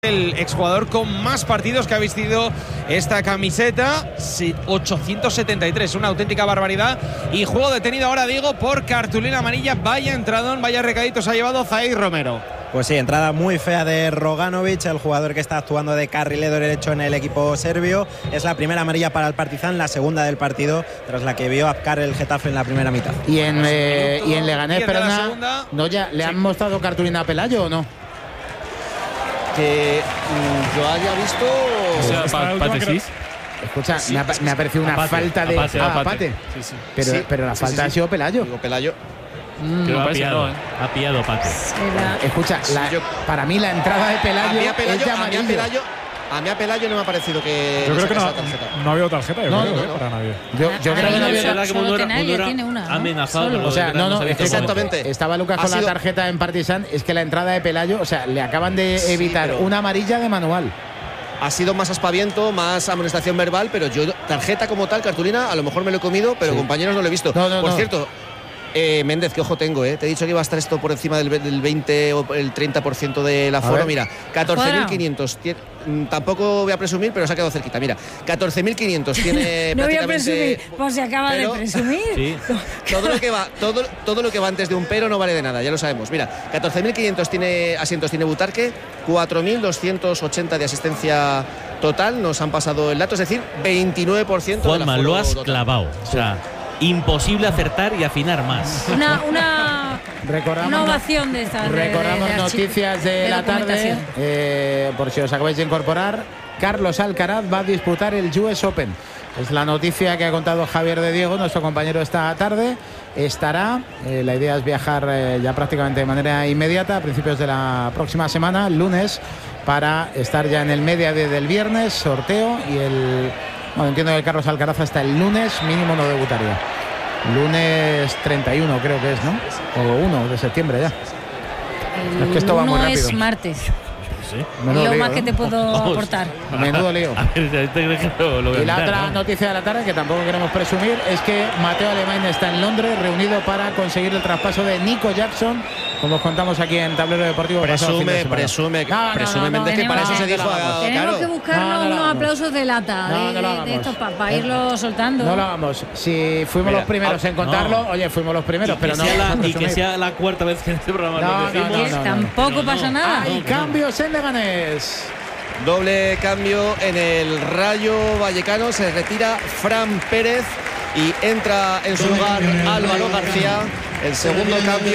El exjugador con más partidos que ha vestido esta camiseta, 873, una auténtica barbaridad. Y juego detenido ahora, Diego, por cartulina amarilla. Vaya entradón, vaya recaditos ha llevado Zaid Romero. Pues sí, entrada muy fea de Roganovic, el jugador que está actuando de carrilero derecho en el equipo serbio. Es la primera amarilla para el Partizan, la segunda del partido, tras la que vio Apcar el Getafe en la primera mitad. Y en Leganés, perdona, ¿no ya le han mostrado cartulina a Pelayo o no? Que yo haya visto. O sea, Pate. Escucha, sí, me ha parecido una falta de Apate. Sí. Pero la falta ha sido Pelayo. Digo, Pelayo. Creo que ha pillado Pate. Escucha, para mí la entrada de Pelayo es de amarillo. A mí a Pelayo no me ha parecido que. Yo creo que no ha habido tarjeta, no, para nadie. Yo creo que no había tarjeta. Tiene una, ¿no? Amenazado. O sea, no, exactamente. Estaba Lucas con la tarjeta en Partizan. Es que la entrada de Pelayo, o sea, le acaban de evitar una amarilla de manual. Ha sido más aspaviento, más amonestación verbal, pero yo tarjeta como tal, cartulina, a lo mejor me lo he comido, pero compañeros no lo he visto. Por cierto, Méndez, que ojo tengo, te he dicho que iba a estar esto por encima del 20 o el 30% del aforo. Mira, 14.500. Tampoco voy a presumir, pero se ha quedado cerquita. Mira, 14.500 tiene. No voy a presumir, pues se acaba de presumir. Sí. Todo lo que va antes de un pero no vale de nada, ya lo sabemos. Mira, 14.500 tiene asientos, tiene Butarque, 4.280 de asistencia total. Nos han pasado el dato, es decir, 29%. Juanma, lo has clavado. O sea, imposible acertar y afinar más. Una ovación de estas. Recordamos noticias de la tarde. Por si os acabáis de incorporar, Carlos Alcaraz va a disputar el US Open. Es la noticia que ha contado Javier de Diego, nuestro compañero, esta tarde. Estará, la idea es viajar ya prácticamente de manera inmediata, a principios de la próxima semana, el lunes, para estar ya en el media del viernes, sorteo, y entiendo que Carlos Alcaraz hasta el lunes mínimo no debutaría. Lunes 31 creo que es, ¿no? O 1 de septiembre ya. Es que esto va muy rápido. Es martes. Sí. Lo más que te puedo aportar. Menudo lío. Y la otra noticia de la tarde, que tampoco queremos presumir, es que Mateo Alemany está en Londres, reunido para conseguir el traspaso de Nico Jackson, como os contamos aquí en Tablero Deportivo. Presume, que para eso se dijo. Tenemos que buscarnos unos aplausos de lata de estos para irlo soltando. No lo hagamos. Si fuimos los primeros en contarlo, oye, fuimos los primeros, pero no. Y que sea la cuarta vez que en este programa lo decimos. Tampoco pasa nada. Hay cambios en Leganés. Doble cambio en el Rayo Vallecano. Se retira Fran Pérez y entra en su lugar Álvaro García. El segundo cambio.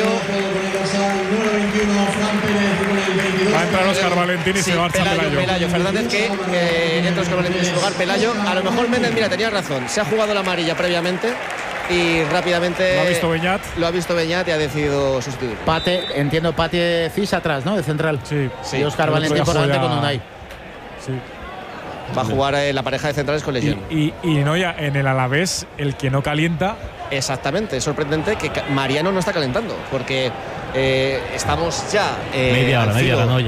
Va a entrar Óscar Valentín y se va a Pelayo Fernández, que entra Óscar Valentín en su lugar. Pelayo, a lo mejor Méndez, mira, tenía razón. Se ha jugado la amarilla previamente y rápidamente lo ha visto Beñat y ha decidido sustituir. Entiendo, Pate Cis atrás, ¿no? De central. Sí. Y Óscar Valentín por delante con Unai. Sí. Va a jugar la pareja de centrales con Legión. Y no, ya en el Alavés, el que no calienta. Exactamente, es sorprendente que Mariano no está calentando, porque estamos ya. Media hora.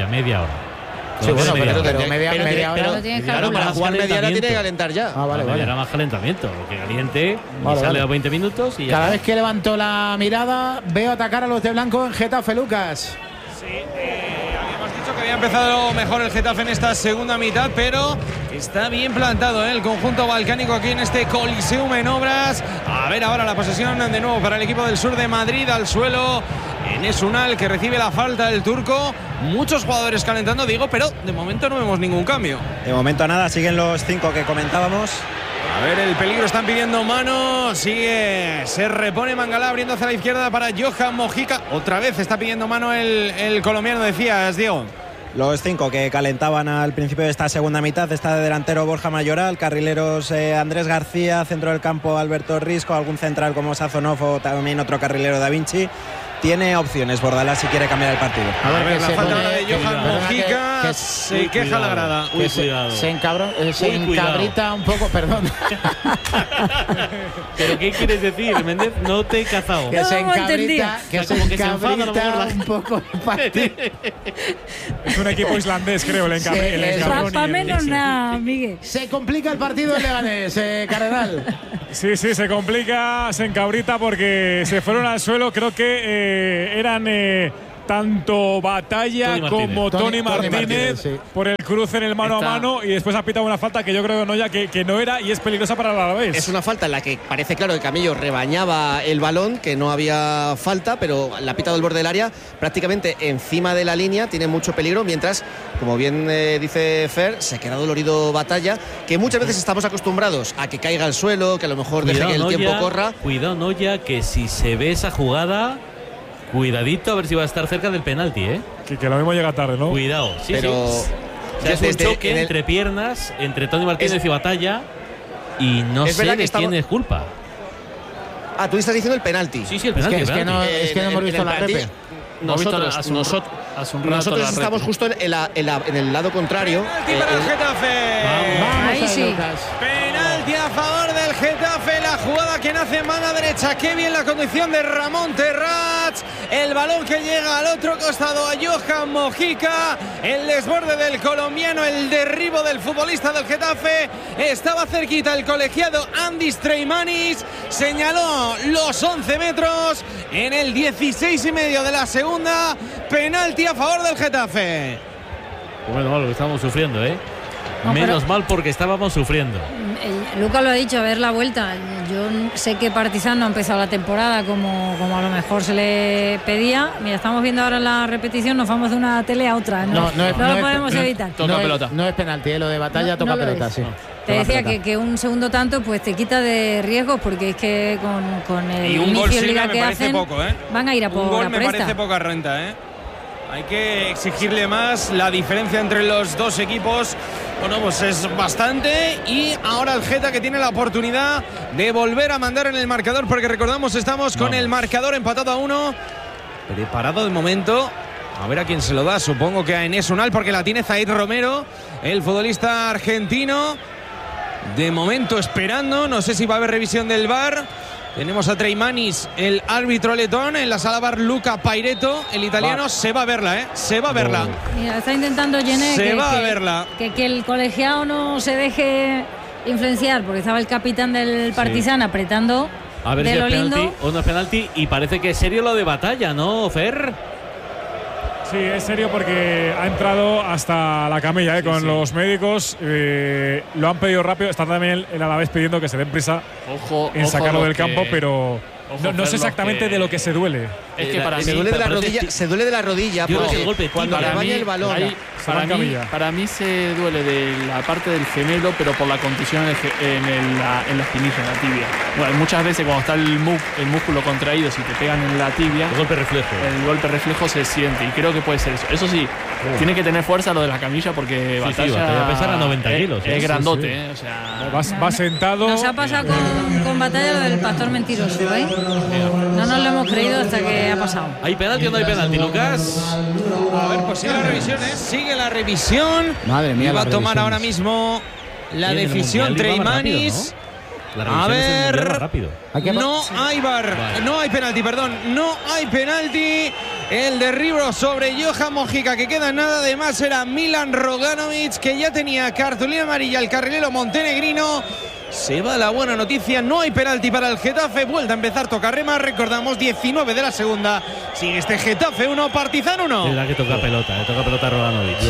Sí, bueno, pero media hora. Claro, para jugar media hora tiene que calentar ya. Vale. Era más calentamiento, porque caliente y sale a 20 minutos. Y cada vez que levanto la mirada, veo atacar a los de blanco en Getafe, Lucas. Sí, habíamos dicho que había empezado mejor el Getafe en esta segunda mitad, pero está bien plantado el conjunto balcánico aquí en este Coliseum en obras. A ver ahora la posesión de nuevo para el equipo del sur de Madrid, al suelo Enes Unal, que recibe la falta del turco. Muchos jugadores calentando, digo, pero de momento no vemos ningún cambio. De momento nada, siguen los 5 que comentábamos. A ver, el peligro, están pidiendo mano. Sigue, se repone Mangalá abriendo hacia la izquierda para Johan Mojica. Otra vez está pidiendo mano el colombiano, decías, Diego. Los 5 que calentaban al principio de esta segunda mitad. Está de delantero Borja Mayoral, carrileros Andrés García, centro del campo Alberto Risco, algún central como Sazonov o también otro carrilero Da Vinci. Tiene opciones Bordalás si quiere cambiar el partido. A ver, la falta de Johan Mojica, se queja la grada. Se encabrita un poco, perdón. ¿Pero qué quieres decir, Méndez? No te he cazado. Que se encabrita, un poco el partido. Es un equipo islandés, creo, el encabrón. Para menos nada, Miguel. Se complica el partido en Leganés, Cardenal. Sí, se complica, se encabrita porque se fueron al suelo. Creo que eran tanto Batalla como Tony Martínez sí. por el cruce en el mano a mano, y después ha pitado una falta que yo creo que no era, y es peligrosa para el Alavés. Es una falta en la que parece claro que Camillo rebañaba el balón, que no había falta, pero la ha pitado al borde del área, prácticamente encima de la línea, tiene mucho peligro, mientras, como bien dice Fer, se queda dolorido Batalla, que muchas veces estamos acostumbrados a que caiga al suelo, que a lo mejor deje que el tiempo corra. Cuidado, Noya, que si se ve esa jugada, cuidadito a ver si va a estar cerca del penalti, ¿eh? Que lo mismo llega tarde, ¿no? Cuidado, sí, pero sí. O sea, es un choque entre piernas, entre Tony Martínez y Batalla, y no sé de quién es culpa. Ah, tú estás diciendo el penalti. Sí, el penalti. Es que no hemos visto la repe. Nosotros estamos justo en el lado contrario. Penalti para el Getafe. Ahí sí. Penalti a favor del Getafe. La jugada que nace en mano derecha. Qué bien la conducción de Ramón Terrats. El balón que llega al otro costado a Johan Mojica. El desborde del colombiano. El derribo del futbolista del Getafe. Estaba cerquita el colegiado Andis Treimanis. Señaló los 11 metros en el 16,5 de la segunda. Penalti a favor del Getafe. Bueno, lo estamos sufriendo, ¿eh? No, menos mal porque estábamos sufriendo. Lucas lo ha dicho, a ver la vuelta. Yo sé que Partizan no ha empezado la temporada como a lo mejor se le pedía. Mira, estamos viendo ahora la repetición, nos vamos de una tele a otra. No lo podemos evitar. Toca pelota. No es penalti, lo de Batalla toca pelota, sí. Te decía que un segundo tanto pues te quita de riesgos, porque es que con el y un inicio gol de liga que parece hacen poco, ¿eh? Van a ir a por un gol la me presta. Parece poca renta, ¿eh? Hay que exigirle más. La diferencia entre los dos equipos, bueno, pues es bastante. Y ahora el Geta, que tiene la oportunidad de volver a mandar en el marcador, porque recordamos, estamos con el marcador empatado a 1. Preparado de momento. A ver a quién se lo da. Supongo que a Enes Unal, porque la tiene Zaid Romero, el futbolista argentino. De momento esperando. No sé si va a haber revisión del VAR. Tenemos a Treimanis, el árbitro letón, en la sala VAR Luca Paireto, el italiano. Se va a verla, ¿eh? Se va a verla. Mira, está intentando Gené que el colegiado no se deje influenciar, porque estaba el capitán del Partizan apretando. A ver si es penalti o no es penalti. Y parece que es serio lo de Batalla, ¿no, Fer? Sí, es serio, porque ha entrado hasta la camilla con los médicos. Lo han pedido rápido. Está también el Alavés pidiendo que se den prisa en sacarlo del campo, pero no sé exactamente de lo que se duele. Es que para mí se duele de la rodilla, porque cuando le baña el balón. Para mí se duele de la parte del gemelo, pero por la contusión en la espinilla, en la tibia. Bueno, muchas veces cuando está el músculo contraído, si te pegan en la tibia, el golpe reflejo se siente, y creo que puede ser eso. Eso sí, tiene que tener fuerza lo de la camilla, porque Batalla pesar a 90 kilos. Es grandote, o sea, va sentado. Nos ha pasado con Batalla lo del pastor mentiroso, ¿eh? No nos lo hemos creído hasta que ha pasado. ¿Hay penalti o no hay penalti, Lucas? A ver, pues sigue la revisión, ¿eh? Sigue la revisión. Madre mía. Y va a tomar ahora mismo la decisión Treimanis. A ver, no hay VAR, no hay penalti, no hay penalti. El derribo sobre Johan Mojica, que queda nada de más, era Milan Roganovic, que ya tenía cartulina amarilla el carrilero montenegrino. Se va la buena noticia, no hay penalti para el Getafe. Vuelta a empezar Tocarrema, recordamos 19 de la segunda. Sigue este Getafe 1, Partizan 1. Es la que toca pelota Roganovic.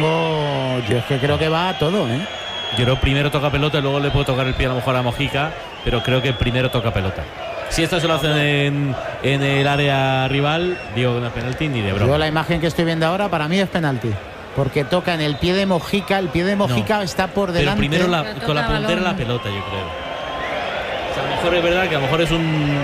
Yo es que creo que va a todo, ¿eh? Yo creo primero toca pelota y luego le puedo tocar el pie a lo mejor a Mojica, pero creo que primero toca pelota. Si esto se lo hacen en el área rival, digo que no es penalti ni de broma. Yo la imagen que estoy viendo ahora, para mí es penalti, porque toca en el pie de Mojica. El pie de Mojica está por delante. Pero primero con la puntera la pelota, yo creo. O sea, a lo mejor es verdad que a lo mejor es un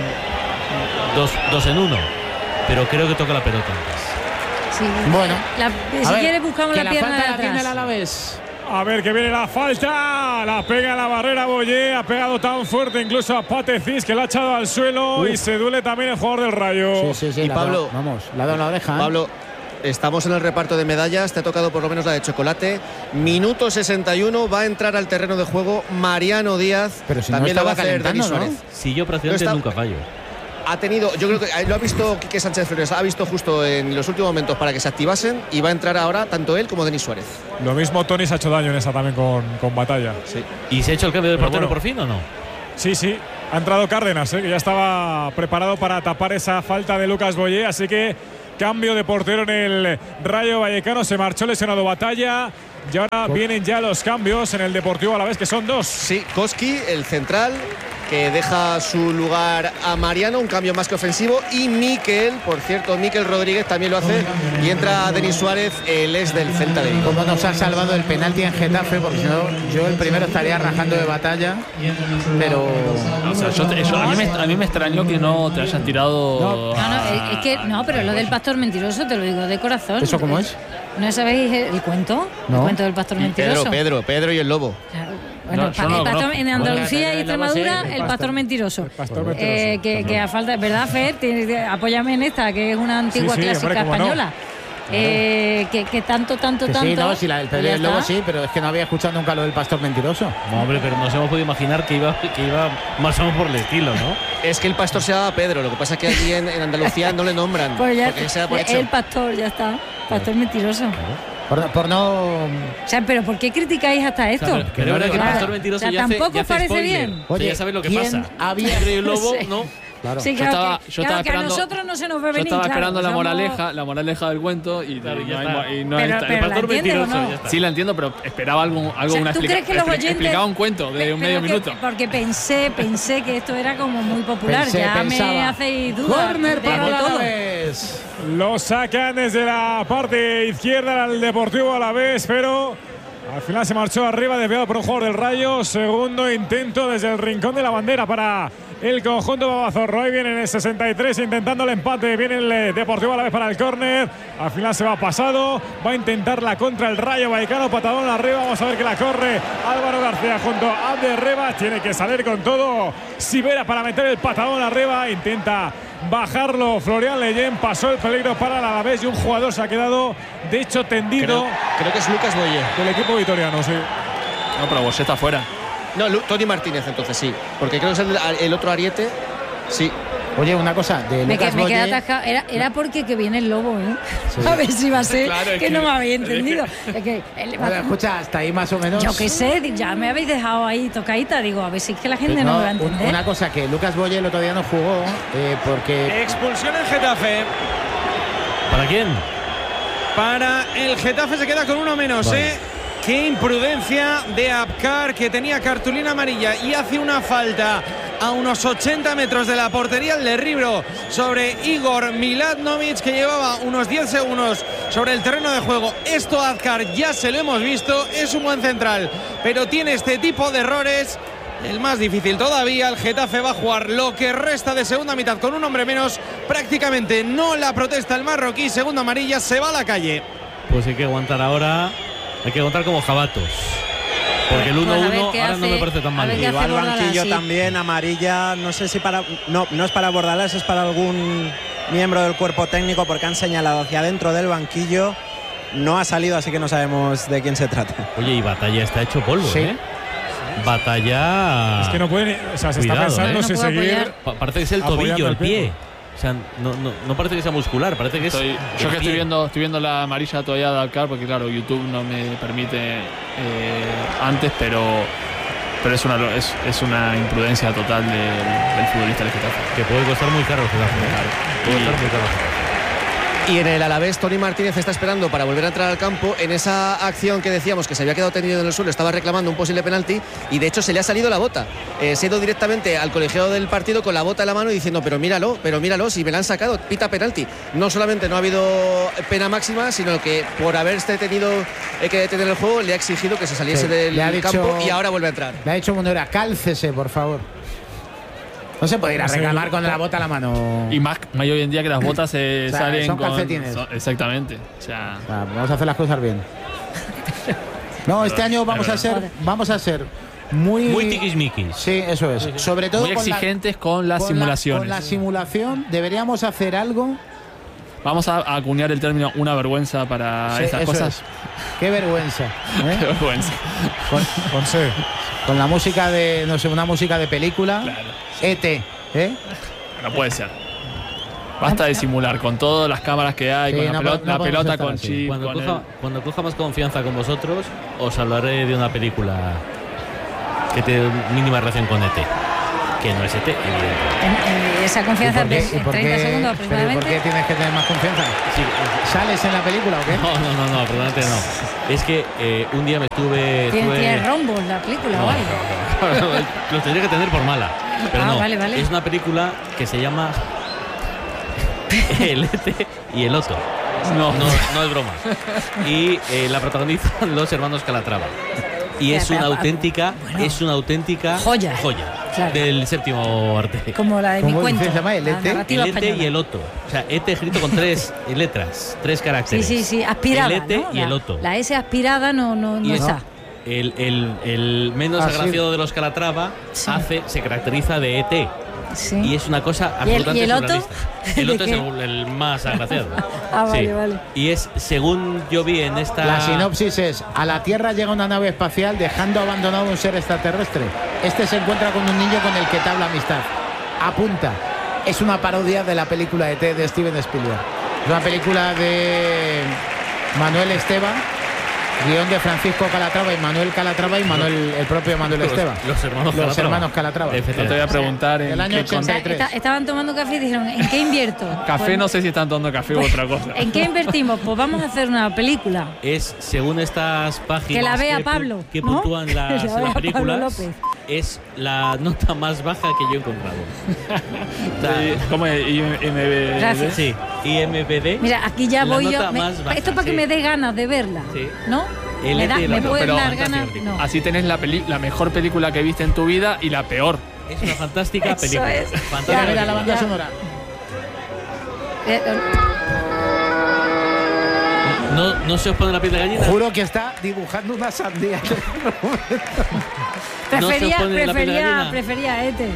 2 en 1, pero creo que toca la pelota antes. Sí. Bueno, si quieres buscamos la pierna de atrás. La Alavés. A ver, que viene la falta. La pega a la barrera Boyé. Ha pegado tan fuerte incluso a Patecís, que la ha echado al suelo. Y se duele también el jugador del Rayo. Sí, y Pablo, le ha dado la oreja. Pablo, estamos en el reparto de medallas. Te ha tocado por lo menos la de chocolate. Minuto 61. Va a entrar al terreno de juego Mariano Díaz. Pero si también no lo va a hacer Denis Suárez. Si yo prácticamente nunca fallo. Ha tenido, yo creo que lo ha visto Quique Sánchez Flores, ha visto justo en los últimos momentos para que se activasen, y va a entrar ahora tanto él como Denis Suárez. Lo mismo Tony se ha hecho daño en esa también con Batalla. Sí. ¿Y se ha hecho el cambio de portero por fin o no? Sí. Ha entrado Cárdenas, que ya estaba preparado para tapar esa falta de Lucas Boyé, así que Cambio de portero en el Rayo Vallecano. Se marchó lesionado Batalla. Y ahora vienen ya los cambios en el Deportivo Alavés, que son 2. Sí, Koski, el central, que deja su lugar a Mariano, un cambio más que ofensivo. Y Mikel, por cierto, Mikel Rodríguez también lo hace. Y entra Denis Suárez, el ex del Celta de Vigo. Como nos ha salvado el penalti en Getafe, porque si no, yo el primero estaría rajando de Batalla. Pero. O sea, a mí me extrañó que no te hayan tirado. Es que no, pero lo del pastor mentiroso te lo digo de corazón. ¿Eso cómo es? ¿No sabéis el cuento? No. El cuento del pastor mentiroso. Pedro y el lobo. Claro. Bueno, el pastor, en Andalucía y Extremadura, el pastor mentiroso. Que a falta, ¿verdad, Fer? Apóyame en esta, que es una antigua clásica española. No. Que tanto. Sí, no, si el Pedro y el lobo sí, pero es que no había escuchado nunca lo del pastor mentiroso. No, hombre, pero nos hemos podido imaginar que iba más o menos por el estilo, ¿no? Es que el pastor se llama Pedro, lo que pasa es que aquí en Andalucía no le nombran. Pues ya, porque se da por hecho. El pastor, ya está. Pastor mentiroso. Por no. O sea, pero ¿por qué criticáis hasta esto? Claro, pero que el pastor mentiroso ya tampoco hace parece spoiler. bien. Oye, ya sabes lo que pasa. Había Pedro y el lobo, Sí. ¿no? Claro. Sí, Yo claro, estaba que a nosotros no se nos ve venir. Yo estaba esperando claro, la moraleja del cuento y no Pero está. ¿la entiendes o no? ya está. Sí, la entiendo, pero esperaba algo O sea, una ¿tú crees que los oyentes explicaba un cuento de un medio minuto. Porque pensé que esto era como muy popular. Pensaba. Me hacéis dudas. Corner para de todo. Alavés. Lo sacan desde la parte izquierda al Deportivo Alavés, pero al final se marchó arriba, desviado por un jugador del Rayo. Segundo intento desde el rincón de la bandera para el conjunto babazorro. Ahí viene en el 63 intentando el empate. Viene el Deportivo Alavés para el córner. Al final se va pasado. Va a intentar la contra el Rayo Vallecano. Patadón arriba. Vamos a ver que la corre Álvaro García junto a Abder Reba. Tiene que salir con todo Sivera para meter el patadón arriba. Intenta bajarlo Florian Leyen. Pasó el peligro para el Alavés y un jugador se ha quedado de hecho tendido. Creo que es Lucas Boye. Del equipo vitoriano, sí. No, pero Boye está fuera. No, Tony Martínez entonces sí. Porque creo que es el otro ariete. Sí. Oye, una cosa, de Lucas me Boye. quedé atascado. Era porque que viene el lobo, ¿eh? Sí. A ver si va a ser Claro, que no me había entendido. Bueno, escucha, hasta ahí más o menos. Yo qué sé, ya me habéis dejado ahí tocadita. Digo, a ver si es que la gente no me va a entender. Una cosa, que Lucas Boye el otro día no jugó porque. Expulsión en Getafe. ¿Para quién? Para el Getafe se queda con uno menos, Vale. Qué imprudencia de Abkar, que tenía cartulina amarilla y hace una falta a unos 80 metros de la portería, el derribo sobre Igor Miladnovic, que llevaba unos 10 segundos sobre el terreno de juego. Esto a Abkar ya se lo hemos visto, es un buen central, pero tiene este tipo de errores. El más difícil todavía, el Getafe va a jugar lo que resta de segunda mitad con un hombre menos. Prácticamente no la protesta el marroquí, segunda amarilla, se va a la calle. Pues hay que aguantar ahora, hay que aguantar como jabatos. Porque el 1-1 ahora no me parece tan mal. Y va al banquillo también, amarilla, no sé si para. No es para Bordalás, es para algún miembro del cuerpo técnico, porque han señalado hacia adentro del banquillo. No ha salido, así que no sabemos de quién se trata. Oye, y Batalla está hecho polvo, Sí. Batalla. Es que no pueden. O sea, se Cuidado, está pensando si No puedo seguir. Parece que es el apoyando tobillo, el el pie. O sea, no parece que sea muscular, parece que es. Yo que estoy viendo la amarilla todavía de Alcar, porque claro, YouTube no me permite antes, pero es una imprudencia total del futbolista del Getafe. Que puede costar muy caro el Getafe. Puede costar muy caro. Y en el Alavés, Tony Martínez está esperando para volver a entrar al campo. En esa acción que decíamos que se había quedado tendido en el suelo, estaba reclamando un posible penalti y de hecho se le ha salido la bota. Se ha ido directamente al colegiado del partido con la bota en la mano y diciendo, pero míralo, si me la han sacado, pita penalti. No solamente no ha habido pena máxima, sino que por haberse tenido que detener el juego, le ha exigido que se saliese del campo y ahora vuelve a entrar. Le ha dicho Munera, cálcese, por favor. No se puede ir a reclamar con la bota a la mano. Y más hoy en día que las botas salen son con calcetines. Exactamente. O sea, Vamos a hacer las cosas bien. No, este año vamos a ser muy tiquismiquis. Sí, eso es. Sobre todo muy exigentes con las simulaciones. Con la simulación deberíamos hacer algo. Vamos a acuñar el término una vergüenza para estas cosas. Es. Qué vergüenza. Qué vergüenza. Con la música de, no sé, una música de película. Claro. ET, No puede ser. Basta de simular con todas las cámaras que hay, Sí, con la pelota con chip. Cuando coja más confianza con vosotros, os hablaré de una película que tiene mínima relación con ET. que no es ET, evidentemente. Esa confianza de 30 segundos aproximadamente. ¿Por qué tienes que tener más confianza? Sí. ¿Sales en la película o qué? No, perdónate, no. Es que un día me estuve... ¿Tiene rombos la película o algo? Lo tendría que tener por mala. Pero no, vale. es una película que se llama El ET y el Otto. No es broma. Y la protagonizan los hermanos Calatrava. Y es una auténtica joya claro. Del séptimo arte. Como la de mi cuento. ¿Se llama el ET? El ET y el Otto. O sea, ET escrito con 3 letras, 3 caracteres. Sí, aspirada. El ET y el Otto. La S aspirada no está. El menos agraciado de los Calatrava se caracteriza de ET. Sí. Y es una cosa absolutamente surrealista. El Otto es el más agraciado. Vale. Y es, según yo vi en esta... La sinopsis es: a la Tierra llega una nave espacial dejando abandonado un ser extraterrestre. Este se encuentra con un niño con el que entabla amistad. Apunta. Es una parodia de la película ET de Steven Spielberg. Es una película de Manuel Esteban, guión de Francisco Calatrava y Manuel Calatrava y el propio Manuel Esteban. Los hermanos Calatrava. No te voy a preguntar el año 83. Estaban tomando café y dijeron, ¿en qué invierto? Café, no sé si están tomando café u otra cosa. ¿En qué invertimos? Pues vamos a hacer una película. Es, según estas páginas que la vea Pablo, que ¿no? puntúan las películas, es la nota más baja que yo he encontrado. ¿Cómo es? IMDb. Gracias. Sí, IMDb. Mira, aquí ya voy yo. Esto para que me dé ganas de verla, ¿no? Me puede dar ganas. No. Así tenés la mejor película que viste en tu vida y la peor. Es una fantástica película. Es. Fantástica. Mira la banda sonora. ¿No se os pone la piel de gallina? Juro que está dibujando una sandía. Prefería ET.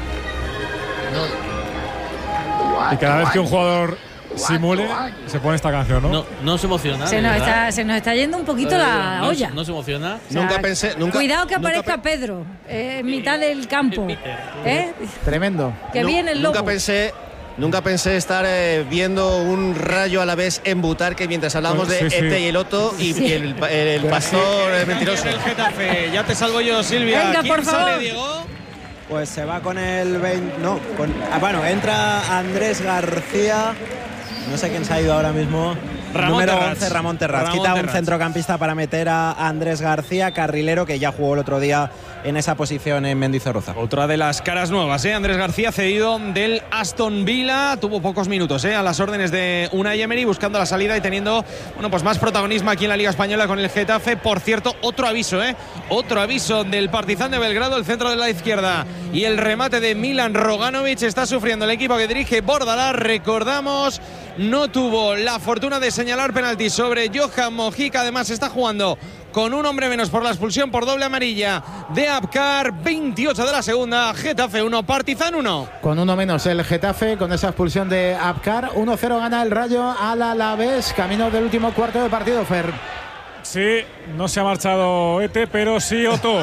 Y cada vez que un jugador simule, se pone esta canción, ¿no? No se emociona. Se nos está yendo un poquito la olla. No se emociona. O sea, cuidado que aparezca Pedro en mitad del campo. Tremendo. Que viene el lobo. Nunca pensé estar viendo un Rayo a la vez en Butarque mientras hablábamos de ET y el Otto y el pastor mentiroso. El Getafe, ya te salvo yo, Silvia. Venga, ¿Quién por favor. sale, Diego? Pues se va con el 20. No, entra Andrés García. No sé quién se ha ido ahora mismo. Número 11, Ramón Terraz. Quita un centrocampista para meter a Andrés García, carrilero, que ya jugó el otro día en esa posición en Mendizorroza. Otra de las caras nuevas, Andrés García, cedido del Aston Villa. Tuvo pocos minutos a las órdenes de Unai Emery, buscando la salida y teniendo pues más protagonismo aquí en la Liga Española con el Getafe. Por cierto, otro aviso del Partizan de Belgrado, el centro de la izquierda y el remate de Milan Roganovic. Está sufriendo el equipo que dirige Bordalás. Recordamos, no tuvo la fortuna de señalar penalti sobre Johan Mojica. Además está jugando con un hombre menos por la expulsión por doble amarilla de Abkar. 28 de la segunda, Getafe 1, Partizan 1. Con uno menos el Getafe, con esa expulsión de Abkar. 1-0 gana el Rayo al Alavés, camino del último cuarto de partido, Fer. Sí, no se ha marchado ET, pero sí Otto.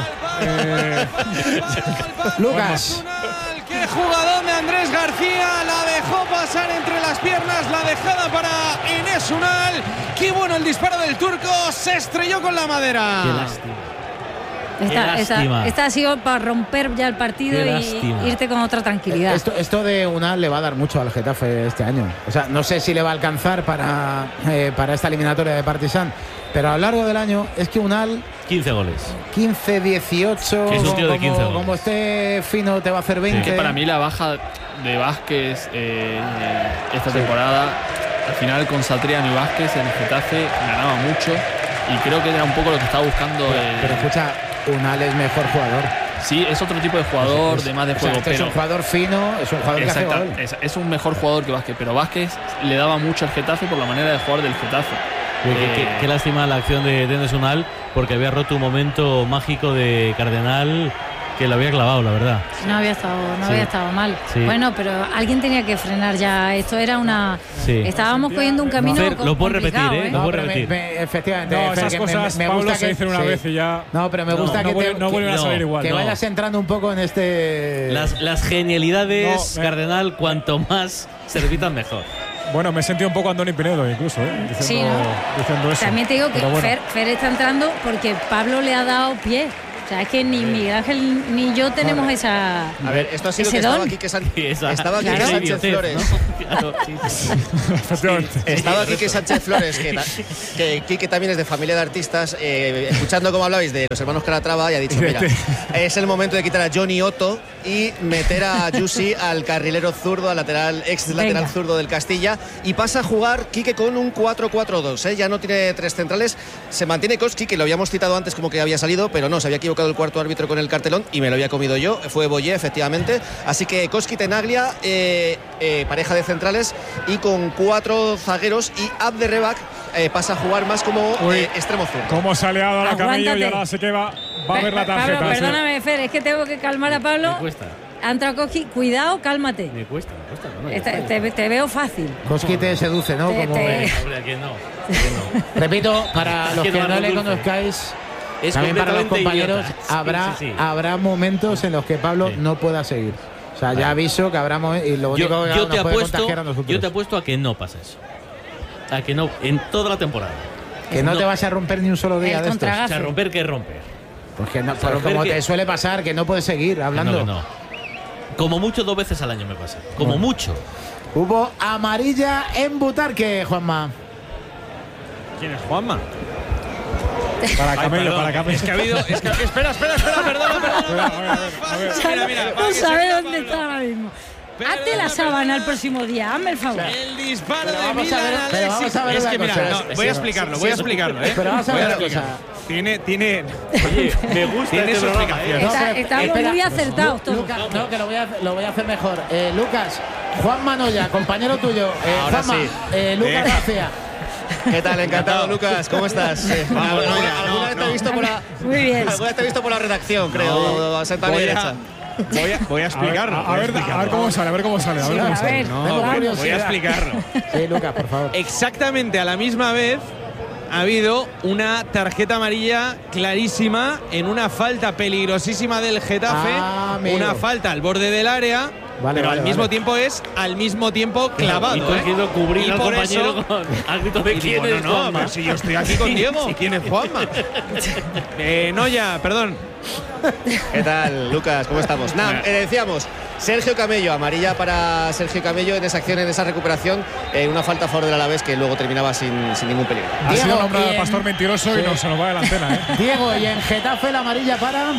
Lucas. ¡Qué jugador de Andrés García! La dejó pasar entre las piernas, la dejada para Enes Unal. ¡Qué bueno el disparo del turco! Se estrelló con la madera. ¡Qué lástima! Esta ha sido para romper ya el partido y irte con otra tranquilidad. Esto de Unal le va a dar mucho al Getafe este año. O sea, no sé si le va a alcanzar para esta eliminatoria de Partizan, pero a lo largo del año es que Unal 15 goles. 15, 18. Es un tío de 15 goles. Como esté fino, te va a hacer 20. Sí. Que para mí la baja de Vázquez esta temporada, al final con Satriano y Vázquez el Getafe ganaba mucho y creo que era un poco lo que estaba buscando. Pero escucha, Unal es mejor jugador. Sí, es otro tipo de jugador, de más de juego. Pero es un jugador fino, es un jugador que hace gol. Es un mejor jugador que Vázquez, pero Vázquez le daba mucho al Getafe por la manera de jugar del Getafe. Qué lástima la acción de Enes Unal, porque había roto un momento mágico de Cardenal que lo había clavado, la verdad. No había estado mal. Sí. Bueno, pero alguien tenía que frenar ya. Esto era una... Sí. Estábamos cogiendo un camino lo puedo repetir, lo puedo repetir. Efectivamente. No, esas cosas me gusta se dicen una vez y ya... No, pero me gusta que vuelven a salir igual. Que vayas entrando un poco en este... Las genialidades, Cardenal, cuanto más servitan mejor. Bueno, me he sentido un poco Andoni Pinedo incluso, diciendo eso. También te digo que Fer está entrando porque Pablo le ha dado pie. O sea, es que ni Miguel Ángel ni yo tenemos esa. A ver, esto ha sido que estaba aquí Sánchez Flores. Estaba aquí que Sánchez Flores, que Quique también es de familia de artistas, escuchando cómo hablabais de los hermanos Calatrava, y ha dicho, mira, es el momento de quitar a Johnny Otto y meter a Yusi al carrilero zurdo, al ex lateral zurdo del Castilla, y pasa a jugar Quique con un 4-4-2, ya no tiene tres centrales, se mantiene Koski, que lo habíamos citado antes como que había salido, pero no, se había equivocado el cuarto árbitro con el cartelón y me lo había comido yo, fue Boyé, efectivamente, así que Koski, Tenaglia, pareja de centrales, y con 4 zagueros, y Abderrebak pasa a jugar más como extremo zurdo. Como se ha liado a la Camello y ahora sé que va a ver la tarjeta. Pablo, perdóname, Fer, es que tengo que calmar a Pablo. Me cuesta. Ha entrado Koski, cuidado, cálmate. Me cuesta. Te veo fácil. Koski te seduce, ¿no? Hombre, ¿quién no? Repito, para los que no le conozcáis, también para los compañeros, habrá momentos en los que Pablo no pueda seguir. O sea, ya aviso que habrá momentos, y lo único que nos puede contagiar a nosotros. Yo te apuesto a que no pasa eso. A que no, en toda la temporada. Que no te vas a romper ni un solo día de estos. O sea, romper que romper. Pues que no, como te suele pasar, que no puedes seguir hablando. No. Como mucho 2 veces al año me pasa. Como mucho. Hubo amarilla en Butarque, Juanma. ¿Quién es Juanma? Para Camello. Es que ha habido. Espera, perdona. Mira. No sabe dónde está ahora mismo. Hazte la sábana el próximo día, hazme el favor. El disparo de Milan Alexis. Vamos a ver es que una mira, cosa. voy a explicarlo, Pero vamos a ver una cosa. Tiene. Oye, me gusta tiene su programa. explicación. Estamos muy acertados todos. Lucas, no, que lo voy a hacer mejor. Lucas, Juan Manoya, compañero tuyo. Ahora Juanma, sí. Lucas García. ¿Qué tal? Encantado, Lucas. ¿Cómo estás? Alguna vez te he visto por la. Muy bien. Alguna vez te he visto por la redacción, creo. Senta a mi derecha. Voy a explicarlo. A ver cómo sale, Voy a explicarlo. Sí, Lucas, por favor. Exactamente a la misma vez ha habido una tarjeta amarilla clarísima en una falta peligrosísima del Getafe. Una falta al borde del área. Pero al mismo tiempo clavado. Y tú has querido cubrir al compañero con árbitro de quién es Juanma. Pero si yo estoy aquí con Diego. ¿Quién es Juanma? Noya, perdón. ¿Qué tal, Lucas? ¿Cómo estamos? Decíamos, Sergio Camello, amarilla para Sergio Camello en esa acción, en esa recuperación, una falta a favor del Alavés que luego terminaba sin ningún peligro. Ha sido nombrado el pastor mentiroso y no se nos va de la antena. Diego, y en Getafe la amarilla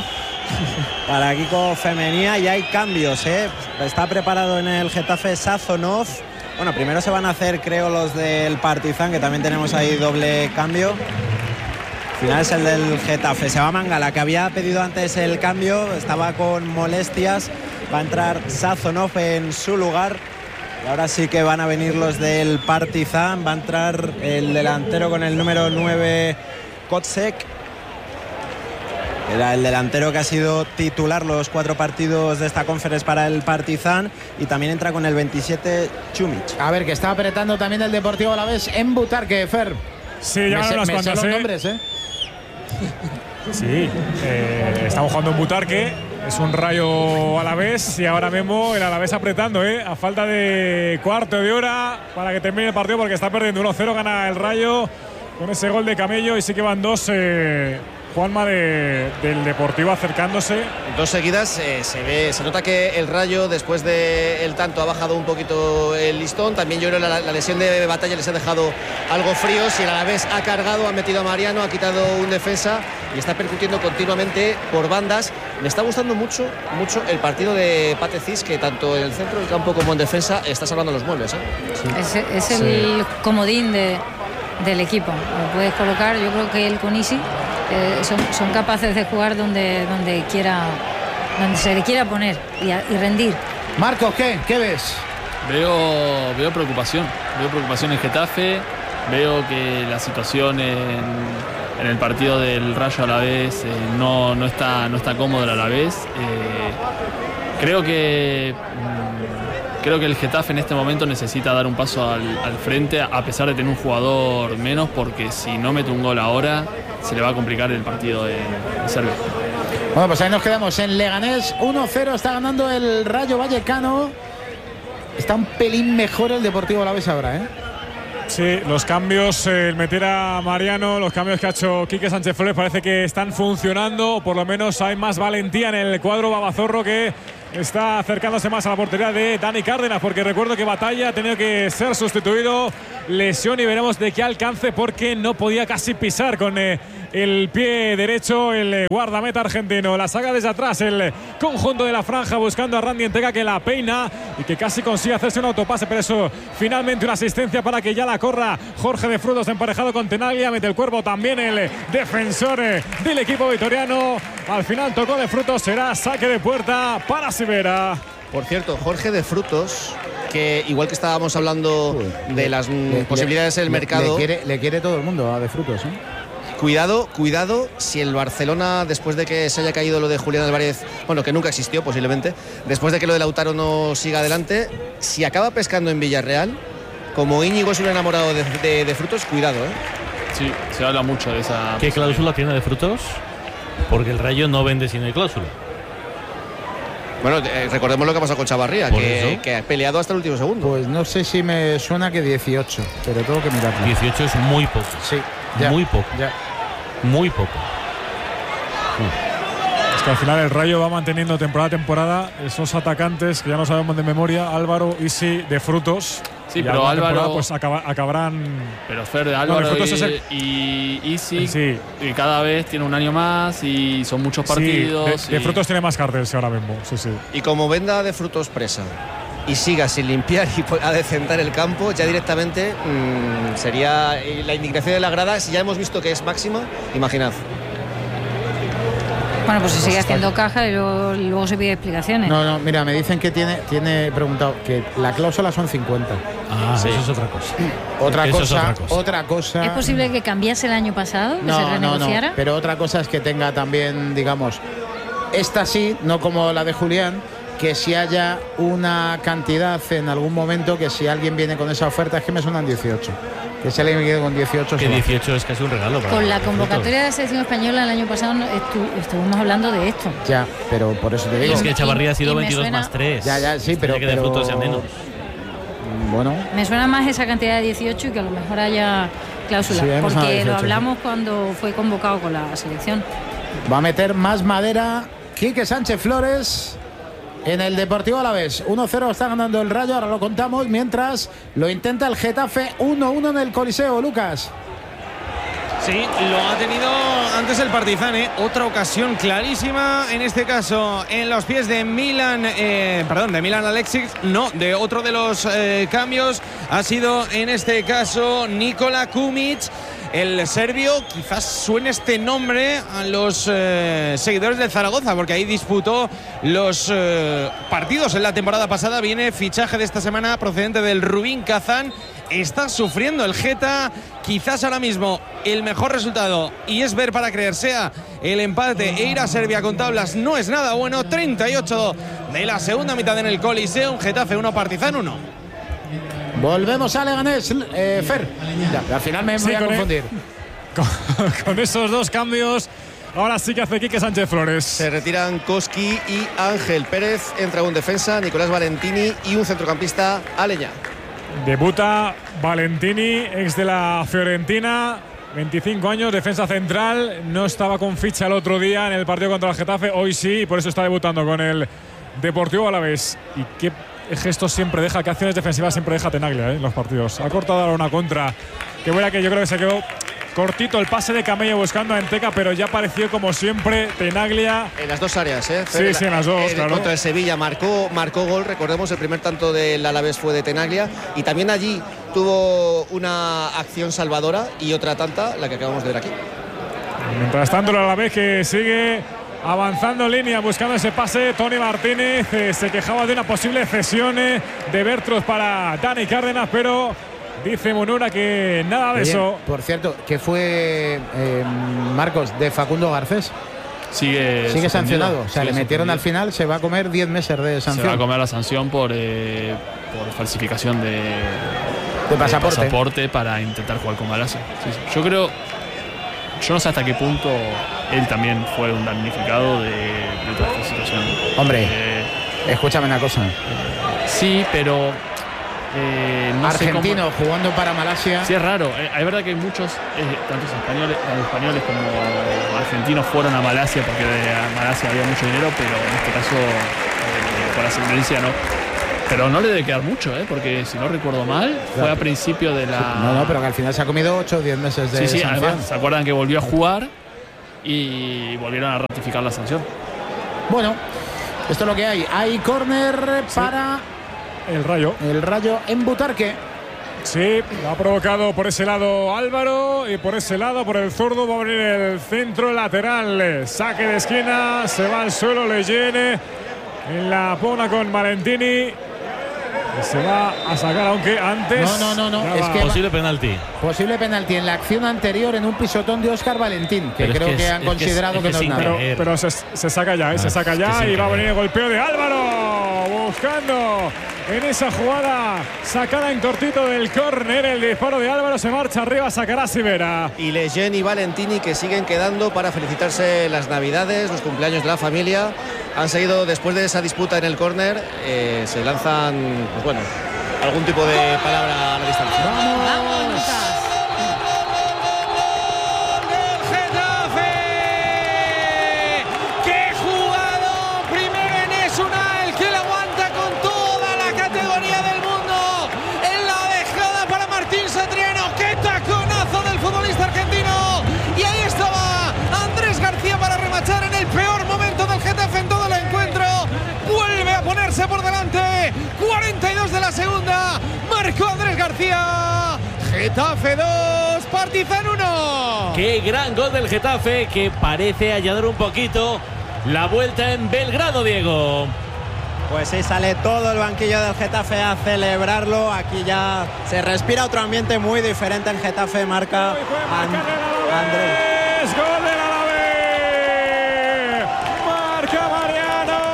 para Kiko Femenía, y hay cambios, Está preparado en el Getafe Sazonov. Bueno, primero se van a hacer, creo, los del Partizan, que también tenemos ahí doble cambio. Al final es el del Getafe. Se va Mangala, que había pedido antes el cambio, estaba con molestias. Va a entrar Sazonov en su lugar. Y ahora sí que van a venir los del Partizan. Va a entrar el delantero con el número 9, Kotsek. Era el delantero que ha sido titular los 4 partidos de esta conferencia para el Partizan, y también entra con el 27, Chumic. A ver, que está apretando también el Deportivo Alavés en Butarque, Fer. Sí, ya unas cuantas, los nombres, Sí, estamos jugando en Butarque. Es un Rayo Alavés y ahora mismo el Alavés apretando, a falta de cuarto de hora para que termine el partido, porque está perdiendo 1-0, gana el Rayo con ese gol de Camello, y sí que van 2 Juanma del Deportivo acercándose. 2 seguidas, se nota que el Rayo después del tanto ha bajado un poquito el listón. También yo creo que la lesión de Batalla les ha dejado algo fríos, y el Alavés ha cargado, ha metido a Mariano, ha quitado un defensa y está percutiendo continuamente por bandas. Me está gustando mucho el partido de Pate Cis, que tanto en el centro del campo como en defensa está salvando los muebles. Sí. Es el comodín del equipo. Lo puedes colocar, yo creo que él con Isi son capaces de jugar donde se le quiera poner y rendir. Marcos, ¿qué ves? Veo preocupación en Getafe. Veo que la situación en el partido del Rayo Alavés no está cómodo el Alavés. Creo que el Getafe en este momento necesita dar un paso al frente, a pesar de tener un jugador menos, porque si no mete un gol ahora se le va a complicar el partido de Serbia. Bueno, pues ahí nos quedamos en Leganés. 1-0 está ganando el Rayo Vallecano. Está un pelín mejor el Deportivo Alavés ahora, Sí, los cambios, el meter a Mariano, los cambios que ha hecho Quique Sánchez Flores parece que están funcionando, o por lo menos hay más valentía en el cuadro babazorro, que está acercándose más a la portería de Dani Cárdenas, porque recuerdo que Batalla ha tenido que ser sustituido, lesión, y veremos de qué alcance, porque no podía casi pisar con el pie derecho el guardameta argentino. La saca desde atrás el conjunto de la franja, buscando a Randy Entega, que la peina y que casi consigue hacerse un autopase, pero eso finalmente una asistencia para que ya la corra Jorge de Frutos, emparejado con Tenaglia. Mete el cuerpo también el defensor del equipo vitoriano. Al final tocó de Frutos, será saque de puerta para Sivera. Por cierto, Jorge de Frutos, que igual que estábamos hablando de las posibilidades del mercado, le quiere todo el mundo a de Frutos, ¿eh? Cuidado si el Barcelona, después de que se haya caído lo de Julián Álvarez, bueno, que nunca existió posiblemente, después de que lo de Lautaro no siga adelante, si acaba pescando en Villarreal, como Íñigo es un enamorado de Frutos, cuidado, ¿eh? Sí, se habla mucho de esa. ¿Qué cláusula tiene de Frutos? Porque el Rayo no vende si no hay cláusula. Bueno, recordemos lo que ha pasado con Chavarría, que ha peleado hasta el último segundo. Pues no sé si me suena que 18, pero tengo que mirarlo. 18 es muy poco. Sí, ya, muy poco. Ya. Muy poco. Es que al final el Rayo va manteniendo temporada a temporada esos atacantes que ya no sabemos de memoria, Álvaro, Isi, de Frutos. Sí, pero Álvaro pues acabarán. Pero Fer, de Álvaro y Isi, sí, y cada vez tiene un año más y son muchos partidos. Sí, de Frutos tiene más carteles ahora mismo. Sí, sí. Y como venda de Frutos presa y siga sin limpiar y pueda decentar el campo, ya directamente sería la indignación de la grada. Si ya hemos visto que es máxima, imaginad. Bueno, pues se sigue haciendo caja y luego se pide explicaciones. No, mira, me dicen que tiene preguntado que la cláusula son 50. Sí. Eso es otra cosa. Otra cosa. ¿Es posible que cambiase el año pasado? ¿Que se renegociara? No, pero otra cosa es que tenga también, digamos, esta sí, no como la de Julián, que si haya una cantidad en algún momento, que si alguien viene con esa oferta, es que me suenan 18. Que si alguien me quede con 18. Que 18 es casi un regalo. Con la convocatoria de la selección española el año pasado estuvimos hablando de esto. Ya, pero por eso te digo. Es que Chavarría ha sido 22 más 3. Ya, sí, pero que de Frutos sea menos. Bueno. Me suena más esa cantidad de 18 y que a lo mejor haya cláusula, sí, porque 18, lo hablamos cuando fue convocado con la selección. Va a meter más madera Quique Sánchez Flores en el Deportivo Alavés. 1-0 está ganando el Rayo, ahora lo contamos, mientras lo intenta el Getafe. 1-1 en el Coliseo, Lucas. Sí, lo ha tenido antes el Partizan, otra ocasión clarísima, en este caso en los pies de Milan Alexic, no, de otro de los cambios, ha sido en este caso Nikola Kumic, el serbio. Quizás suene este nombre a los seguidores del Zaragoza, porque ahí disputó los partidos en la temporada pasada. Viene fichaje de esta semana procedente del Rubin Kazán. Está sufriendo el Geta, quizás ahora mismo el mejor resultado, y es ver para creer, sea el empate e ir a Serbia con tablas. No es nada bueno. 38 de la segunda mitad en el Coliseum. Getafe 1, Partizan 1. Volvemos a Leganés, Fer. Ya, al final me voy a confundir. Con esos dos cambios, ahora sí que hace Quique Sánchez Flores. Se retiran Koski y Ángel Pérez. Entra un defensa, Nicolás Valentini, y un centrocampista, Aleñá. Debuta Valentini, ex de la Fiorentina, 25 años, defensa central. No estaba con ficha el otro día en el partido contra el Getafe, hoy sí, y por eso está debutando con el Deportivo Alavés. Y qué gestos siempre deja, qué acciones defensivas siempre deja Tenaglia en los partidos. Ha cortado ahora una contra, que buena, que yo creo que se quedó cortito el pase de Camello buscando a Enteca, pero ya apareció como siempre Tenaglia. En las dos áreas, ¿eh? Sí, en las dos, claro. Contra el Sevilla marcó gol, recordemos, el primer tanto del Alavés fue de Tenaglia, y también allí tuvo una acción salvadora y otra tanta, la que acabamos de ver aquí. Mientras tanto el Alavés que sigue avanzando en línea, buscando ese pase. Tony Martínez se quejaba de una posible cesión de Bertros para Dani Cárdenas, pero dice Munura que nada de eso. Por cierto, que fue Marcos, de Facundo Garcés. Sigue sancionado. O sea, le metieron al final, se va a comer 10 meses de sanción. Se va a comer la sanción por falsificación de pasaporte para intentar jugar con Malasia. Sí. Yo no sé hasta qué punto él también fue un damnificado de toda esta situación. Hombre, escúchame una cosa. Sí, pero no argentino jugando para Malasia. Sí, es raro. Es verdad que hay muchos, tanto españoles como argentinos fueron a Malasia porque de Malasia había mucho dinero, pero en este caso por ascendencia no. Pero no le debe quedar mucho, porque si no recuerdo mal, fue a principio de la... No, pero que al final se ha comido 8 o 10 meses de sanción. Además, ¿se acuerdan que volvió a jugar y volvieron a ratificar la sanción? Bueno, esto es lo que hay. Hay córner para... El Rayo en Butarque. Sí, lo ha provocado por ese lado Álvaro y por ese lado, por el zurdo, va a venir el centro lateral. Saque de esquina, se va al suelo Leyen en la pona con Valentini. Se va a sacar, aunque antes... No. Es que posible penalti. Posible penalti en la acción anterior en un pisotón de Óscar Valentín, que creo que han considerado que no es nada. Pero se saca ya, se saca ya y va a venir el golpeo de Álvaro. Buscando en esa jugada sacada en cortito del córner. El disparo de Álvaro se marcha arriba, sacará Sivera. Y Leyen y Valentini que siguen quedando para felicitarse las navidades, los cumpleaños de la familia. Han seguido después de esa disputa en el córner. Se lanzan, pues bueno, algún tipo de palabra a la distancia. ¡Vamos, Lucas! Por delante, 42 de la segunda, marcó Andrés García. Getafe 2, Partizan 1. Qué gran gol del Getafe, que parece allanar un poquito la vuelta en Belgrado, Diego. Pues sí, sale todo el banquillo del Getafe a celebrarlo. Aquí ya se respira otro ambiente muy diferente. El Getafe marca Andrés. Gol del Alavés. Marca Mariano.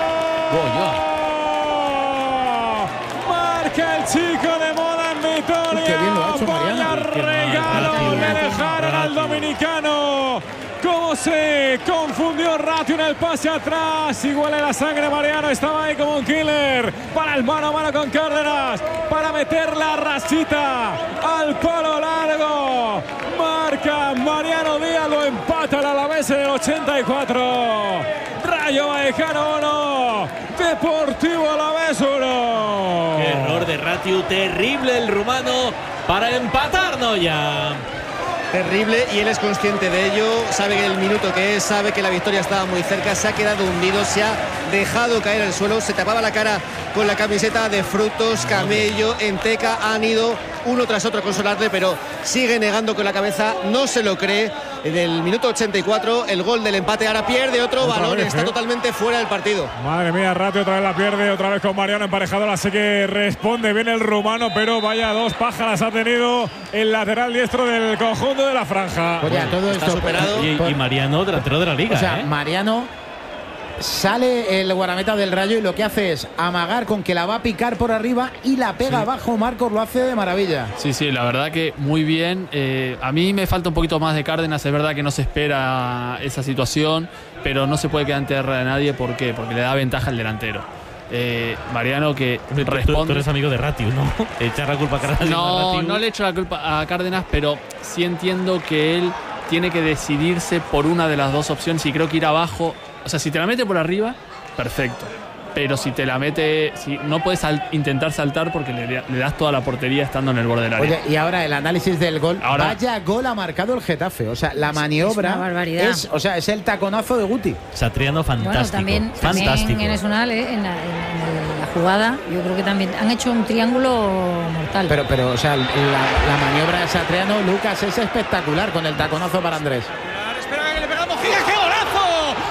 El chico de moda en Vitoria. Qué bien lo ha hecho Mariano. Regalo le dejaron al dominicano. Cómo se confundió Ratio en el pase atrás. Y huele la sangre Mariano. Estaba ahí como un killer. Para el mano a mano con Cárdenas. Para meter la rasita al palo largo. Marca Mariano Díaz. Lo empata el Alavés en el 84. Rayo Vallecano 1. Deportivo Alavés 1. Qué error de Ratiu. Terrible el rumano para empatarnos ya. Terrible, y él es consciente de ello, sabe el minuto que es, sabe que la victoria estaba muy cerca, se ha quedado hundido, se ha dejado caer al suelo, se tapaba la cara con la camiseta de Frutos, Camello, Enteca, han ido uno tras otro a consolarle, pero sigue negando con la cabeza, no se lo cree. En el minuto 84, el gol del empate, ahora pierde otro balón, está totalmente fuera del partido. Madre mía, Ratio otra vez la pierde, otra vez con Mariano emparejado, así que responde bien el rumano, pero vaya dos pájaras ha tenido el lateral diestro del conjunto de la franja. Oye, todo está esto superado. Y Mariano, delantero de la Liga. O sea, Mariano sale el guardameta del Rayo y lo que hace es amagar con que la va a picar por arriba y la pega abajo. Marcos lo hace de maravilla. Sí, la verdad que muy bien. A mí me falta un poquito más de Cárdenas. Es verdad que no se espera esa situación, pero no se puede quedar en tierra de nadie. ¿Por qué? Porque le da ventaja al delantero. Mariano que responde. Tú eres amigo de Ratiu, ¿no? Echar la culpa a Cárdenas. No le echo la culpa a Cárdenas, pero sí entiendo que él tiene que decidirse por una de las dos opciones y creo que ir abajo. O sea, si te la mete por arriba, perfecto. Pero si te la mete, si no puedes intentar saltar porque le das toda la portería estando en el borde del área. Oye, y ahora el análisis del gol. Vaya gol ha marcado el Getafe. O sea, la maniobra es el taconazo de Guti. Satriano fantástico. Bueno, también en Esunal, en la jugada, yo creo que también han hecho un triángulo mortal. Pero o sea, la maniobra de Satriano, Lucas, es espectacular con el taconazo para Andrés. Espera que le pegamos. ¡Fija, qué golazo!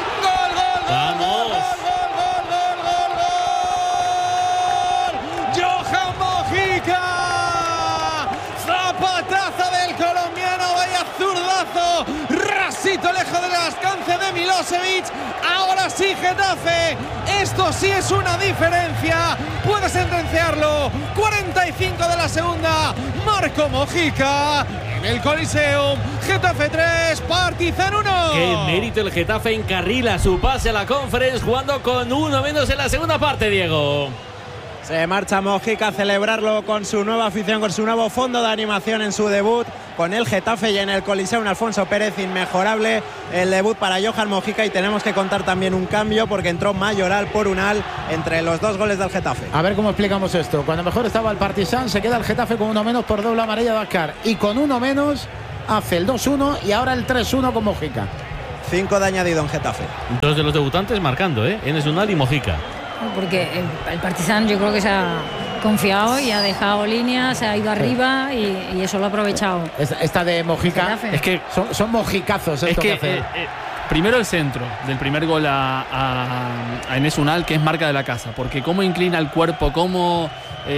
Rasito lejos del alcance de Milosevic. Ahora sí Getafe. Esto sí es una diferencia. Puede sentenciarlo. 45 de la segunda. Marco Mojica en el Coliseum. Getafe 3, Partizan 1. Qué mérito el Getafe, encarrila su pase a la Conference jugando con uno menos en la segunda parte, Diego. Se marcha Mojica a celebrarlo con su nueva afición, con su nuevo fondo de animación en su debut con el Getafe y en el Coliseum Alfonso Pérez. Inmejorable el debut para Johan Mojica, y tenemos que contar también un cambio porque entró Mayoral por Unal entre los 2 goles del Getafe. A ver cómo explicamos esto. Cuando mejor estaba el Partizan, se queda el Getafe con 1 menos por doble amarilla de Ascar, y con 1 menos hace el 2-1 y ahora el 3-1 con Mojica. 5 de añadido en Getafe. 2 de los debutantes marcando, Enes Unal y Mojica. Porque el Partizan yo creo que se ha confiado y ha dejado líneas, se ha ido arriba y eso lo ha aprovechado. Esta de Mojica, es que son mojicazos esto que hace. Primero el centro del primer gol a Enes Unal, que es marca de la casa, porque cómo inclina el cuerpo, cómo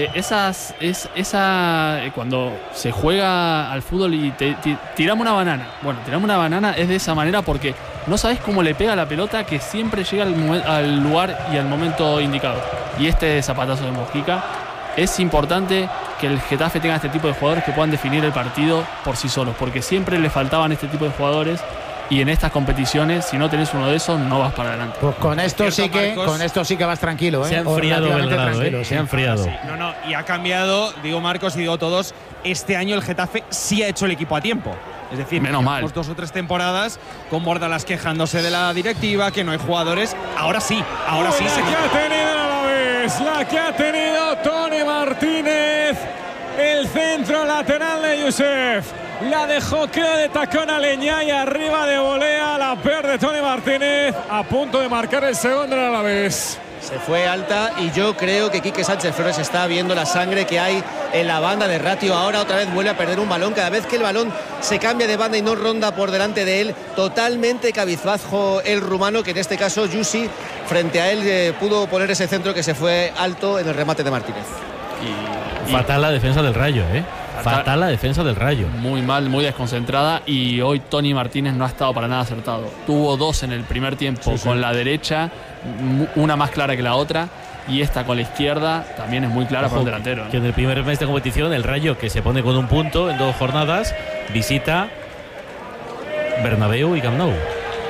cuando se juega al fútbol y tiramos una banana. Bueno, tiramos una banana es de esa manera porque no sabes cómo le pega la pelota, que siempre llega al lugar y al momento indicado. Y este zapatazo de Mojica, es importante que el Getafe tenga este tipo de jugadores que puedan definir el partido por sí solos, porque siempre le faltaban este tipo de jugadores. Y en estas competiciones, si no tenés uno de esos, no vas para adelante. Pues con esto sí que vas tranquilo, Se ha enfriado Belgrado, se ha enfriado. Sí. No, y ha cambiado, digo Marcos y digo todos, este año el Getafe sí ha hecho el equipo a tiempo. Es decir, menos mal. 2 o 3 temporadas con Bordalas quejándose de la directiva, que no hay jugadores. Ahora sí se que ha tenido a la vez, la que ha tenido Toni Martínez, el centro lateral de Youssef. La dejó, queda de tacón a Leñá y arriba de volea la pierde Toni Martínez, a punto de marcar el segundo del Alavés. Se fue alta y yo creo que Quique Sánchez Flores está viendo la sangre que hay en la banda de Ratio. Ahora otra vez vuelve a perder un balón. Cada vez que el balón se cambia de banda y no ronda por delante de él, totalmente cabizbajo el rumano, que en este caso Yusi frente a él pudo poner ese centro que se fue alto en el remate de Martínez. Fatal la defensa del Rayo, Fatal la defensa del Rayo. Muy mal, muy desconcentrada, y hoy Toni Martínez no ha estado para nada acertado. Tuvo 2 en el primer tiempo con la derecha, una más clara que la otra, y esta con la izquierda también es muy clara para un delantero. Que en el primer mes de competición el Rayo, que se pone con 1 punto en 2 jornadas, visita Bernabéu y Camp Nou.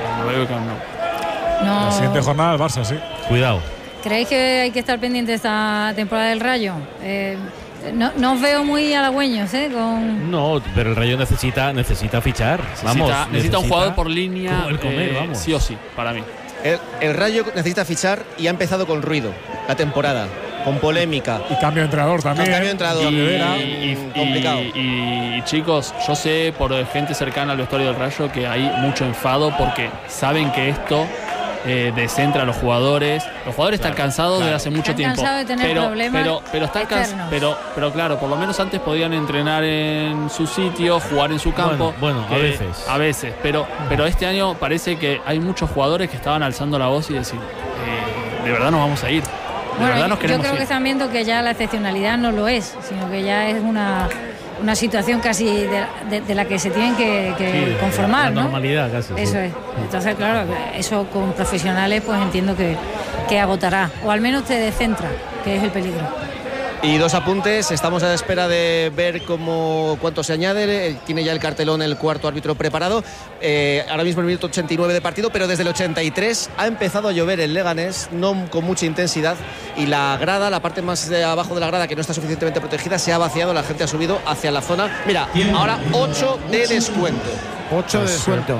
No. La siguiente jornada el Barça, sí. Cuidado. ¿Creéis que hay que estar pendiente esta temporada del Rayo? No os veo muy halagüeños, No, pero el Rayo necesita fichar. Necesita un jugador por línea, como el Comer, vamos. sí o sí, para mí. El Rayo necesita fichar y ha empezado con ruido la temporada, con polémica. Y cambio de entrenador también. Cambio de entrenador. Complicado. Y chicos, yo sé por gente cercana al vestuario del Rayo que hay mucho enfado porque saben que esto descentra a los jugadores. Los jugadores están cansados desde hace mucho tiempo. Cansados de tener problemas pero están cansados. Pero claro, por lo menos antes podían entrenar en su sitio, jugar en su campo. Bueno, a veces. Pero este año parece que hay muchos jugadores que estaban alzando la voz y decir, de verdad nos vamos a ir. Yo creo que están viendo que ya la excepcionalidad no lo es, sino que ya es una situación casi de la que se tienen que conformar, la normalidad, casi. Eso es. Entonces, claro, eso con profesionales pues entiendo que agotará, o al menos te descentra, que es el peligro. Y 2 apuntes, estamos a la espera de ver cuánto se añade. Tiene ya el cartelón el cuarto árbitro preparado. Ahora mismo el minuto 89 de partido, pero desde el 83 ha empezado a llover en Leganés, no con mucha intensidad, y la grada, la parte más de abajo de la grada que no está suficientemente protegida, se ha vaciado, la gente ha subido hacia la zona. Mira, ahora 8 de descuento. 8 de descuento.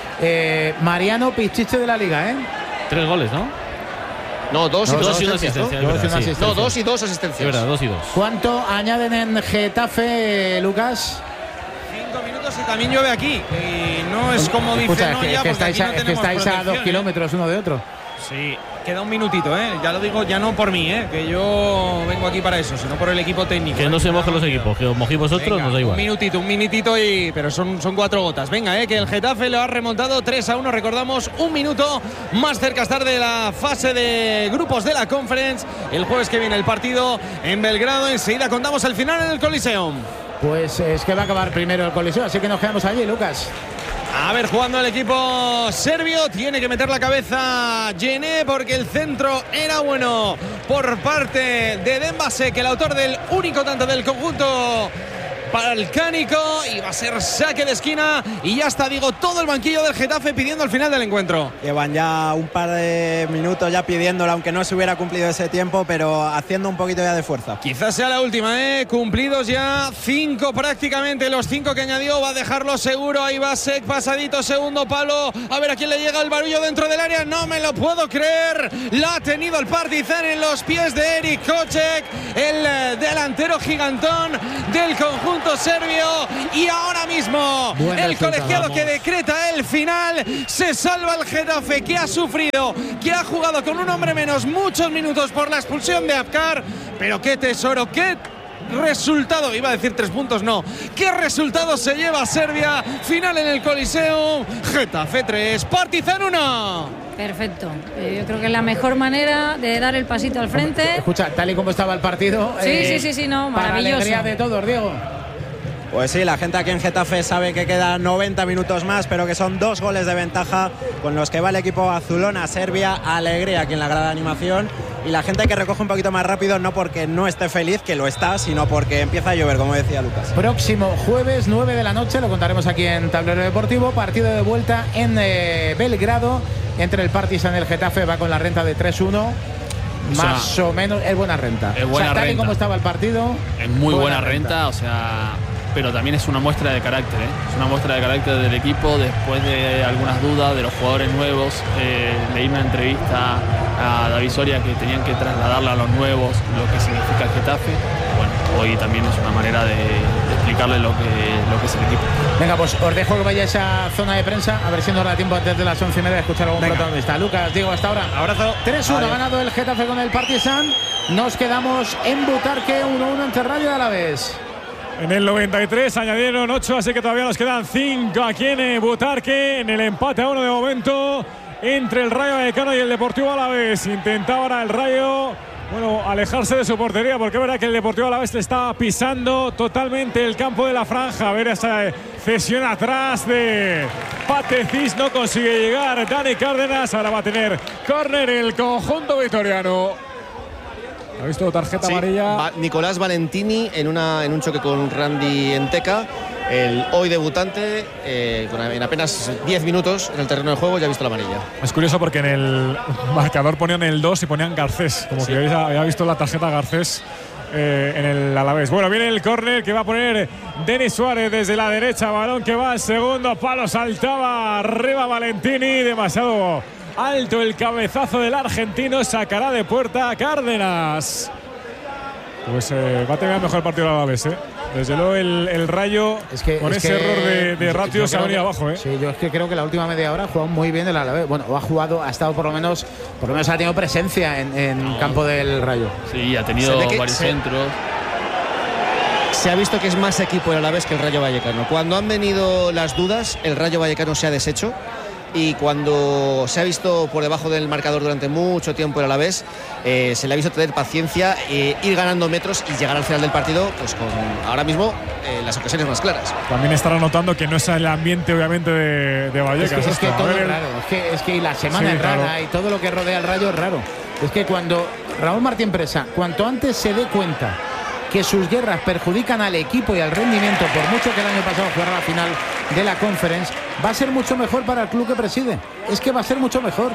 Mariano Pichiche de la Liga, 3 goles, ¿no? No, 2 y 2 asistencias. No, 2 y 2 asistencias. Es verdad, 2 y 2. ¿Cuánto añaden en Getafe, Lucas? 5 minutos y también llueve aquí. Y no es como dice Noya, porque aquí no tenemos estáis a 2 kilómetros uno de otro. Sí, queda un minutito, ya lo digo, ya no por mí, que yo vengo aquí para eso, sino por el equipo técnico. Que no se mojen los equipos, que os mojéis vosotros. Venga, nos da igual. Un minutito, pero son 4 gotas. Venga, que el Getafe lo ha remontado 3-1, recordamos, 1 minuto más cerca estar de la fase de grupos de la Conference. El jueves que viene el partido en Belgrado, enseguida contamos el final en el Coliseum. Pues es que va a acabar primero el Coliseo, así que nos quedamos allí, Lucas. A ver, jugando el equipo serbio, tiene que meter la cabeza Yené porque el centro era bueno por parte de Dembasek, el autor del único tanto del conjunto Balcánico y va a ser saque de esquina y ya está, digo, todo el banquillo del Getafe pidiendo el final del encuentro. Llevan ya un par de minutos ya pidiéndolo, aunque no se hubiera cumplido ese tiempo, pero haciendo un poquito ya de fuerza. Quizás sea la última, cumplidos ya 5 prácticamente, los 5 que añadió, va a dejarlo seguro. Ahí va Sek, pasadito, segundo palo, a ver a quién le llega el barullo dentro del área. No me lo puedo creer, la ha tenido el Partizan en los pies de Erik Kocek, el delantero gigantón del conjunto serbio, y ahora mismo el colegiado que decreta el final. Se salva el Getafe, que ha sufrido, que ha jugado con un hombre menos muchos minutos por la expulsión de Apkar, pero qué tesoro, qué resultado, iba a decir 3 puntos, no, qué resultado se lleva Serbia. Final en el Coliseum, Getafe 3, Partizan 1. Perfecto, yo creo que es la mejor manera de dar el pasito al frente. Escucha, tal y como estaba el partido, sí, no, para maravilloso. alegría de todos, Diego. Pues sí, la gente aquí en Getafe sabe que quedan 90 minutos más, pero que son 2 goles de ventaja con los que va el equipo azulón a Serbia. Alegría aquí en la grada de animación, y la gente que recoge un poquito más rápido, no porque no esté feliz, que lo está, sino porque empieza a llover, como decía Lucas. Próximo jueves 9 de la noche, lo contaremos aquí en Tablero Deportivo, partido de vuelta en Belgrado entre el Partizan y el Getafe. Va con la renta de 3-1. Más o menos es buena renta. Es buena tal renta. Y como estaba el partido, es muy buena renta, o sea, pero también es una muestra de carácter, es una muestra de carácter del equipo después de algunas dudas de los jugadores nuevos. Leí una entrevista a David Soria que tenían que trasladarle a los nuevos lo que significa el Getafe. Bueno, hoy también es una manera de explicarle lo que es el equipo. Venga, pues os dejo que vayáis a zona de prensa, a ver si nos da tiempo antes de las 11:30 de escuchar a algún protagonista. Lucas, Diego, hasta ahora. Abrazo. 3-1 ganado el Getafe con el Partizan. Nos quedamos en Butarque, 1-1 entre Rayo de Alavés. En el 93 añadieron 8, así que todavía nos quedan 5 aquí en Butarque, en el empate a 1 de momento entre el Rayo Vallecano y el Deportivo Alavés. Intentaba ahora el Rayo, alejarse de su portería, porque es verdad que el Deportivo Alavés le está pisando totalmente el campo de la franja. A ver esa cesión atrás de Patecis, no consigue llegar Dani Cárdenas. Ahora va a tener córner el conjunto vitoriano. ¿Ha visto tarjeta amarilla? Nicolás Valentini en un choque con Randy Enteca, el hoy debutante, en apenas 10 minutos en el terreno de juego ya ha visto la amarilla. Es curioso porque en el marcador ponían el 2 y ponían Garcés, como que había visto la tarjeta Garcés en el Alavés. Bueno, viene el córner que va a poner Denis Suárez desde la derecha, balón que va al segundo palo, saltaba arriba Valentini, demasiado alto el cabezazo del argentino, sacará de puerta a Cárdenas. Pues va a tener mejor partido el Alavés, Desde luego el Rayo, con ese error de ratio, se ha venido abajo, Sí, yo es que creo que la última media hora ha jugado muy bien el Alavés. Bueno, ha estado por lo menos ha tenido presencia en campo del Rayo. Sí, ha tenido varios centros. Se ha visto que es más equipo el Alavés que el Rayo Vallecano. Cuando han venido las dudas, el Rayo Vallecano se ha deshecho. Y cuando se ha visto por debajo del marcador durante mucho tiempo el Alavés, se le ha visto tener paciencia, ir ganando metros y llegar al final del partido pues con ahora mismo las ocasiones más claras. También estará notando que no es el ambiente obviamente de Vallecas. Es que todo es raro, es que la semana es rara, claro. Y todo lo que rodea al Rayo es raro. Es que cuando Raúl Martín Presa, cuanto antes se dé cuenta que sus guerras perjudican al equipo y al rendimiento, por mucho que el año pasado jugara la final de la Conference, va a ser mucho mejor para el club que preside. Es que va a ser mucho mejor.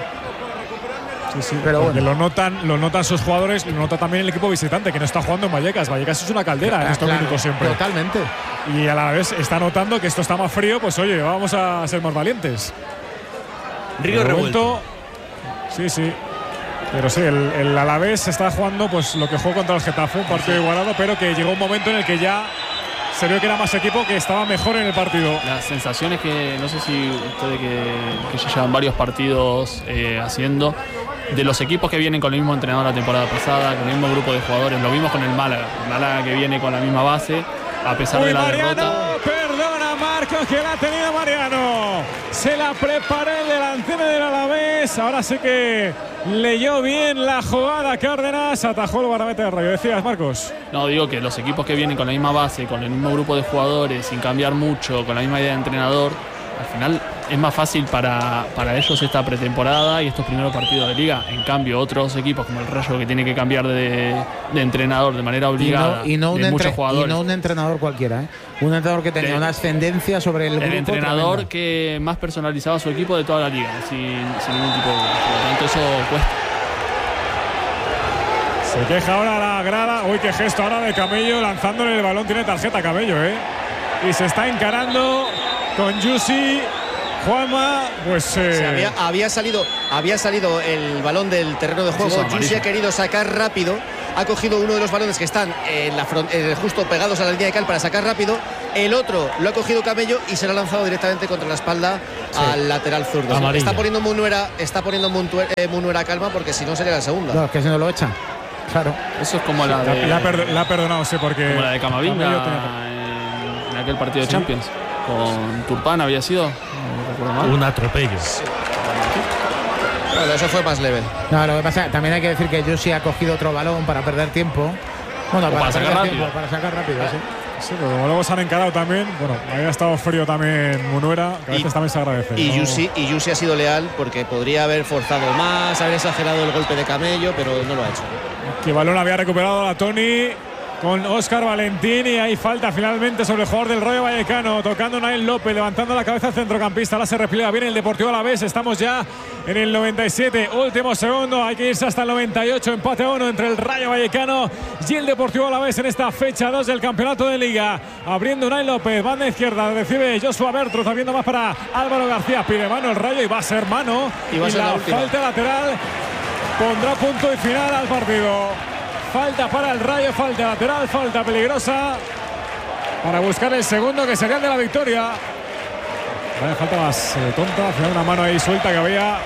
Sí, pero bueno. Lo notan sus jugadores, lo nota también el equipo visitante, que no está jugando en Vallecas. Vallecas es una caldera en estos minutos siempre. Totalmente. Y a la vez está notando que esto está más frío, pues oye, vamos a ser más valientes. Río revuelto. Sí. Pero sí, el Alavés está jugando pues lo que jugó contra el Getafe, un partido igualado, pero que llegó un momento en el que ya se vio que era más equipo, que estaba mejor en el partido. Las sensaciones que, no sé si ustedes que ya llevan varios partidos haciendo, de los equipos que vienen con el mismo entrenador la temporada pasada, con el mismo grupo de jugadores, lo vimos con el Málaga que viene con la misma base, a pesar de la derrota. Perdona Marcos, que la ha tenido Mariano. Se la prepara el delantero del Alavés. Ahora sí que leyó bien la jugada Cárdenas, atajó el guardameta de Rayo. ¿Decías, Marcos? No, digo que los equipos que vienen con la misma base, con el mismo grupo de jugadores, sin cambiar mucho, con la misma idea de entrenador, al final es más fácil para ellos esta pretemporada y estos primeros partidos de liga. En cambio, otros equipos como el Rayo, que tiene que cambiar de entrenador de manera obligada, y no muchos jugadores. Y no un entrenador cualquiera, un entrenador que tenía una ascendencia sobre el grupo. El entrenador tremenda. que más personalizaba su equipo de toda la liga, sin ningún tipo de... Por lo tanto, eso cuesta. Se queja ahora la grada. Uy, qué gesto ahora de Camello lanzándole el balón. Tiene tarjeta Camello, y se está encarando con Yusi. Juanma, pues había salido el balón del terreno de juego. Yusi ha querido sacar rápido. Ha cogido uno de los balones que están justo pegados a la línea de cal para sacar rápido. El otro lo ha cogido Camello y se lo ha lanzado directamente contra la espalda al lateral zurdo. Amarilla. Está poniendo Munuera calma, porque si no sería la segunda. No, es que si no lo echa. Claro. Eso es como la de... La ha perdonado, sí, porque... Como la de Camavinga en aquel partido de Champions. Con Turpán había sido... Un atropello. Sí. Bueno, eso fue más leve. No, lo que pasa, también hay que decir que Yusi ha cogido otro balón para perder tiempo. Bueno, para sacar rápido. Para sacar rápido, sí. Sí, pero como luego se han encarado también, bueno, había estado frío también Munuera, que a veces también se agradece. Y Yusi ha sido leal, porque podría haber forzado más, haber exagerado el golpe de Camello, pero no lo ha hecho. Que balón había recuperado la Toni con Óscar Valentín, y hay falta finalmente sobre el jugador del Rayo Vallecano, tocando Nael López, levantando la cabeza al centrocampista. Ahora se repliega bien el Deportivo Alavés. Estamos ya en el 97, último segundo, hay que irse hasta el 98, empate a 1 entre el Rayo Vallecano y el Deportivo Alavés en esta fecha 2 del campeonato de liga. Abriendo Nael López, banda izquierda, recibe Joshua Bertruz, abriendo más para Álvaro García, pide mano el Rayo y va a ser mano, y la falta lateral pondrá punto y final al partido. Falta para el Rayo, falta lateral, falta peligrosa para buscar el segundo, que sería el de la victoria. Vaya falta más tonta, al final una mano ahí suelta que había.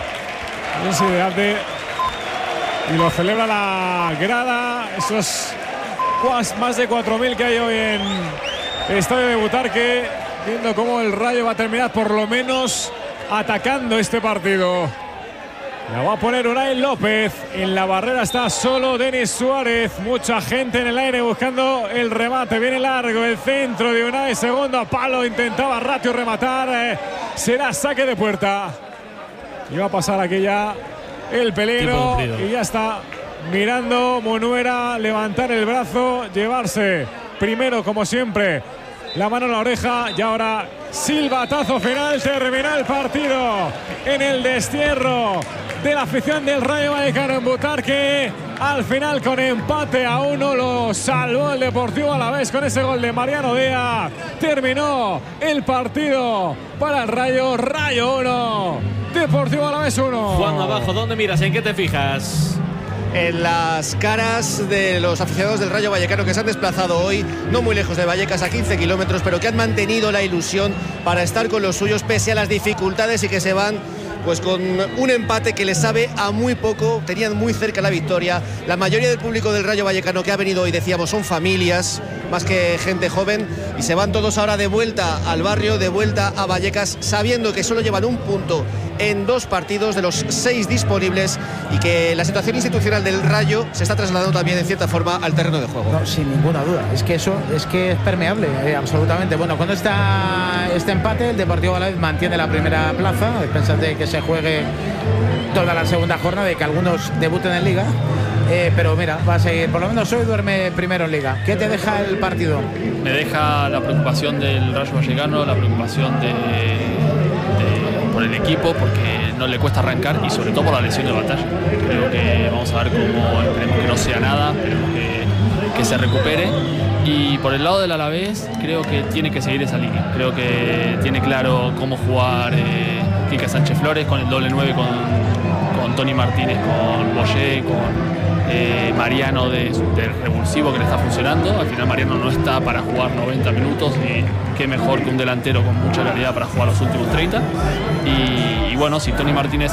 Y lo celebra la grada. Esos más de 4.000 que hay hoy en el estadio de Butarque, viendo cómo el Rayo va a terminar por lo menos atacando este partido. La va a poner Unai López. En la barrera está solo Denis Suárez. Mucha gente en el aire buscando el remate. Viene largo el centro de Unai. Segundo palo. Intentaba Ratio rematar. Será saque de puerta. Iba a pasar aquí ya el peligro. Y ya está mirando Munuera. Levantar el brazo. Llevarse primero, como siempre, la mano en la oreja. Y ahora silbatazo final. Termina el partido en el destierro de la afición del Rayo Vallecano en Butarque. Al final, con empate a 1, lo salvó el Deportivo Alavés con ese gol de Mariano Díaz. Terminó el partido para el Rayo. Rayo 1, Deportivo Alavés 1. Juan, abajo, ¿dónde miras? ¿En qué te fijas? En las caras de los aficionados del Rayo Vallecano, que se han desplazado hoy no muy lejos de Vallecas, a 15 kilómetros, pero que han mantenido la ilusión para estar con los suyos pese a las dificultades, y que se van pues con un empate que les sabe a muy poco. Tenían muy cerca la victoria. La mayoría del público del Rayo Vallecano que ha venido hoy, decíamos, son familias más que gente joven, y se van todos ahora de vuelta al barrio, de vuelta a Vallecas, sabiendo que solo llevan un punto en 2 partidos de los 6 disponibles, y que la situación institucional del Rayo se está trasladando también en cierta forma al terreno de juego. No, sin ninguna duda, es que eso es permeable, absolutamente. Bueno, con este empate, el Deportivo Alavés mantiene la primera plaza. Pensad que se juegue toda la segunda jornada y que algunos debuten en liga, pero mira, va a seguir, por lo menos hoy duerme primero en liga. ¿Qué te deja el partido? Me deja la preocupación del Rayo Vallecano, la preocupación por el equipo, porque no le cuesta arrancar, y sobre todo por la lesión de Batalla. Creo que vamos a ver cómo, esperemos que no sea nada, esperemos que se recupere. Y por el lado del Alavés, creo que tiene que seguir esa línea. Creo que tiene claro cómo jugar Quique Sánchez Flores con el doble 9, con Tony Martínez, con Boyé, con Mariano del revulsivo, que le está funcionando. Al final Mariano no está para jugar 90 minutos, y qué mejor que un delantero con mucha calidad para jugar los últimos 30. Y bueno, si Tony Martínez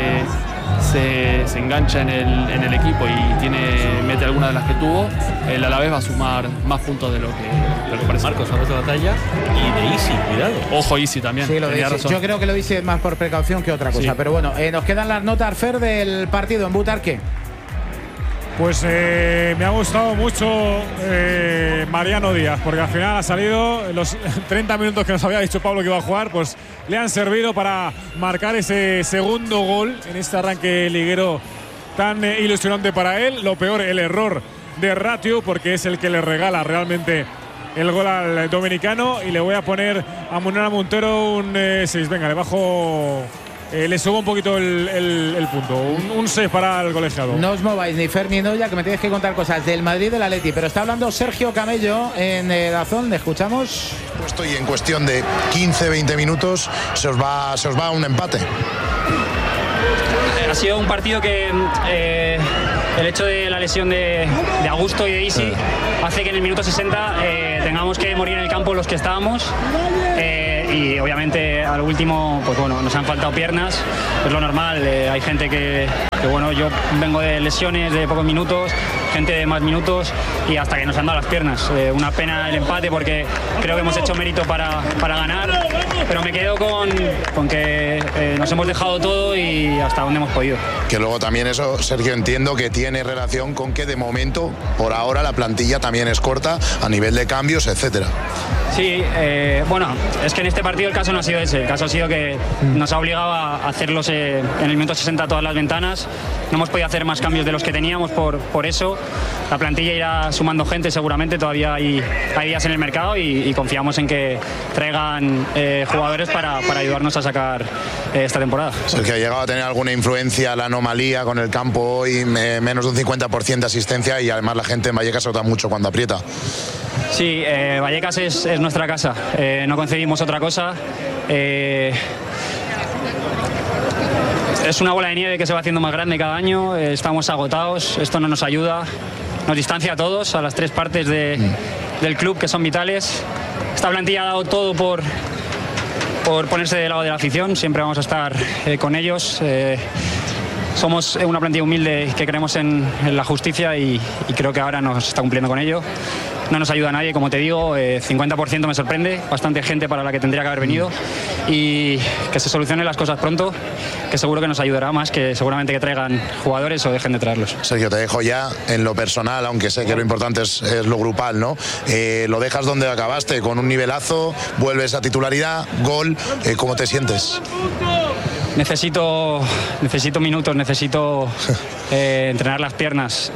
se engancha en el equipo y mete alguna de las que tuvo, el Alavés va a sumar más puntos de lo que parece. Marcos, hablas de Batalla y de Isi, cuidado. Ojo, Isi también. Sí, lo de Isi. Yo creo que lo hice más por precaución que otra cosa. Sí. Pero bueno, nos quedan las notas, Fer, del partido en Butarque. Pues me ha gustado mucho Mariano Díaz, porque al final ha salido los 30 minutos que nos había dicho Pablo que iba a jugar, pues le han servido para marcar ese segundo gol en este arranque liguero tan ilusionante para él. Lo peor, el error de Ratiu, porque es el que le regala realmente el gol al dominicano. Y le voy a poner a Munera Montero un 6. Venga, le bajo, le subo un poquito el punto. Un 6 para el colegiado. No os mováis ni Fer ni Noya, que me tienes que contar cosas del Madrid y del Atleti. Pero está hablando Sergio Camello en Dazón. ¿Le escuchamos? Y en cuestión de 15-20 minutos se os va un empate. Ha sido un partido que el hecho de la lesión de Augusto y de Isi hace que en el minuto 60 tengamos que morir en el campo los que estábamos. Y obviamente al último, pues bueno, nos han faltado piernas, es lo normal. Hay gente que bueno, yo vengo de lesiones de pocos minutos, gente de más minutos, y hasta que nos han dado las piernas. Una pena el empate, porque creo que hemos hecho mérito para ganar, pero me quedo con que nos hemos dejado todo y hasta donde hemos podido. Que luego también eso, Sergio, entiendo que tiene relación con que de momento, por ahora, la plantilla también es corta a nivel de cambios, etcétera. Sí, bueno, es que en este partido el caso no ha sido ese. El caso ha sido que nos ha obligado a hacerlos en el minuto 60 todas las ventanas. No hemos podido hacer más cambios de los que teníamos por eso. La plantilla irá sumando gente seguramente. Todavía hay días en el mercado y confiamos en que traigan jugadores para ayudarnos a sacar esta temporada. Sergio, ¿ha llegado a tener alguna influencia la anomalía con el campo hoy? Menos de un 50% de asistencia, y además la gente en Vallecas se nota mucho cuando aprieta. Sí, Vallecas es nuestra casa, no concebimos otra cosa. Es una bola de nieve que se va haciendo más grande cada año, estamos agotados, esto no nos ayuda, nos distancia a todos, a las tres partes del club que son vitales. Esta plantilla ha dado todo por ponerse del lado de la afición, siempre vamos a estar con ellos. Somos una plantilla humilde que creemos en la justicia y creo que ahora nos está cumpliendo con ello. No nos ayuda a nadie, como te digo, 50% me sorprende, bastante gente para la que tendría que haber venido, y que se solucionen las cosas pronto, que seguro que nos ayudará más que seguramente que traigan jugadores o dejen de traerlos. Sergio, te dejo ya en lo personal, aunque sé que lo importante es lo grupal, ¿no? Lo dejas donde acabaste, con un nivelazo, vuelves a titularidad, gol, ¿cómo te sientes? Necesito minutos, necesito entrenar las piernas.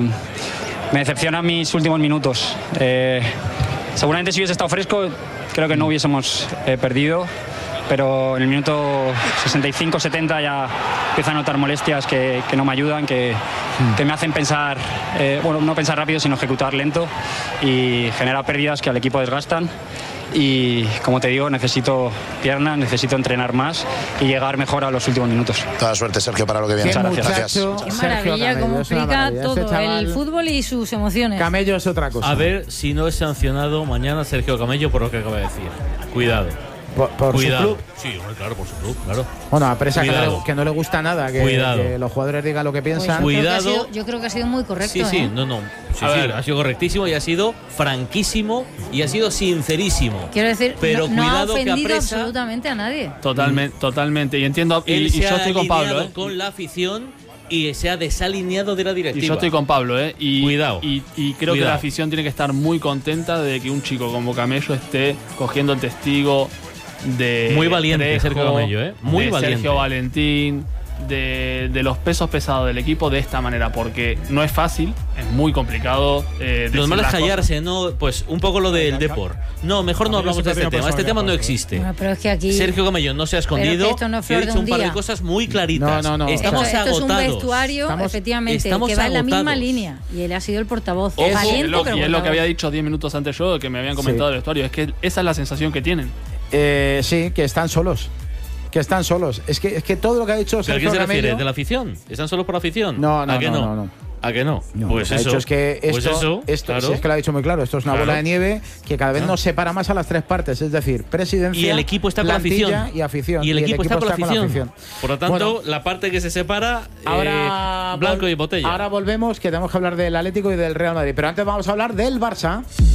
Me decepcionan mis últimos minutos. Seguramente si hubiese estado fresco, creo que no hubiésemos perdido, pero en el minuto 65-70 ya empiezo a notar molestias que no me ayudan, que me hacen pensar, bueno, no pensar rápido, sino ejecutar lento, y genera pérdidas que al equipo desgastan. Y como te digo, necesito piernas, necesito entrenar más y llegar mejor a los últimos minutos. Toda suerte, Sergio, para lo que viene. Muchas gracias. Qué maravilla, cómo explica todo el fútbol y sus emociones. Camello es otra cosa. A ver si no es sancionado mañana Sergio Camello por lo que acaba de decir. Cuidado. ¿Por su club? Sí, claro, por su club, claro. Bueno, a Presa que no le gusta nada que los jugadores digan lo que piensan. Pues yo creo que ha sido muy correcto. Sí, sí, ha sido correctísimo, y ha sido franquísimo, y ha sido sincerísimo. Quiero decir, pero no cuidado, ha ofendido que Presa, absolutamente a nadie. Totalmente. Y entiendo, y yo estoy con Pablo, con la afición, y se ha desalineado de la directiva. Y yo estoy con Pablo, Cuidado. Y creo que la afición tiene que estar muy contenta de que un chico como Camello esté cogiendo el testigo de muy valiente Sergio Camello, muy valiente. Sergio Valentín, de los pesos pesados del equipo de esta manera, porque no es fácil, es muy complicado. Lo malo es callarse, ¿no? Pues un poco lo del Depor. No, mejor no hablamos de este tema. Este tema no existe. Bueno, pero es que aquí Sergio Camello no se ha escondido. Esto no es flor he dicho de un par de cosas muy claritas. No. Estamos esto agotados. Es un vestuario, efectivamente, que va en la misma línea. Y él ha sido el portavoz. Valiente, y es lo que había dicho 10 minutos antes yo, que me habían comentado del vestuario. Es que esa es la sensación que tienen. Sí, que están solos. Es que todo lo que ha dicho Sergio Camello… ¿A qué se refiere? Camello, ¿De la afición? ¿Están solos por afición? No. ¿A qué no? ¿A qué no? Pues eso. Hecho es que esto, claro. Si es que lo ha dicho muy claro, esto es una bola de nieve que cada vez nos separa más a las tres partes, es decir, presidencia, y el equipo está con la afición y afición. Y el equipo está con la afición. Por lo tanto, la parte que se separa, ahora blanco y botella. Ahora volvemos, que tenemos que hablar del Atlético y del Real Madrid, pero antes vamos a hablar del Barça.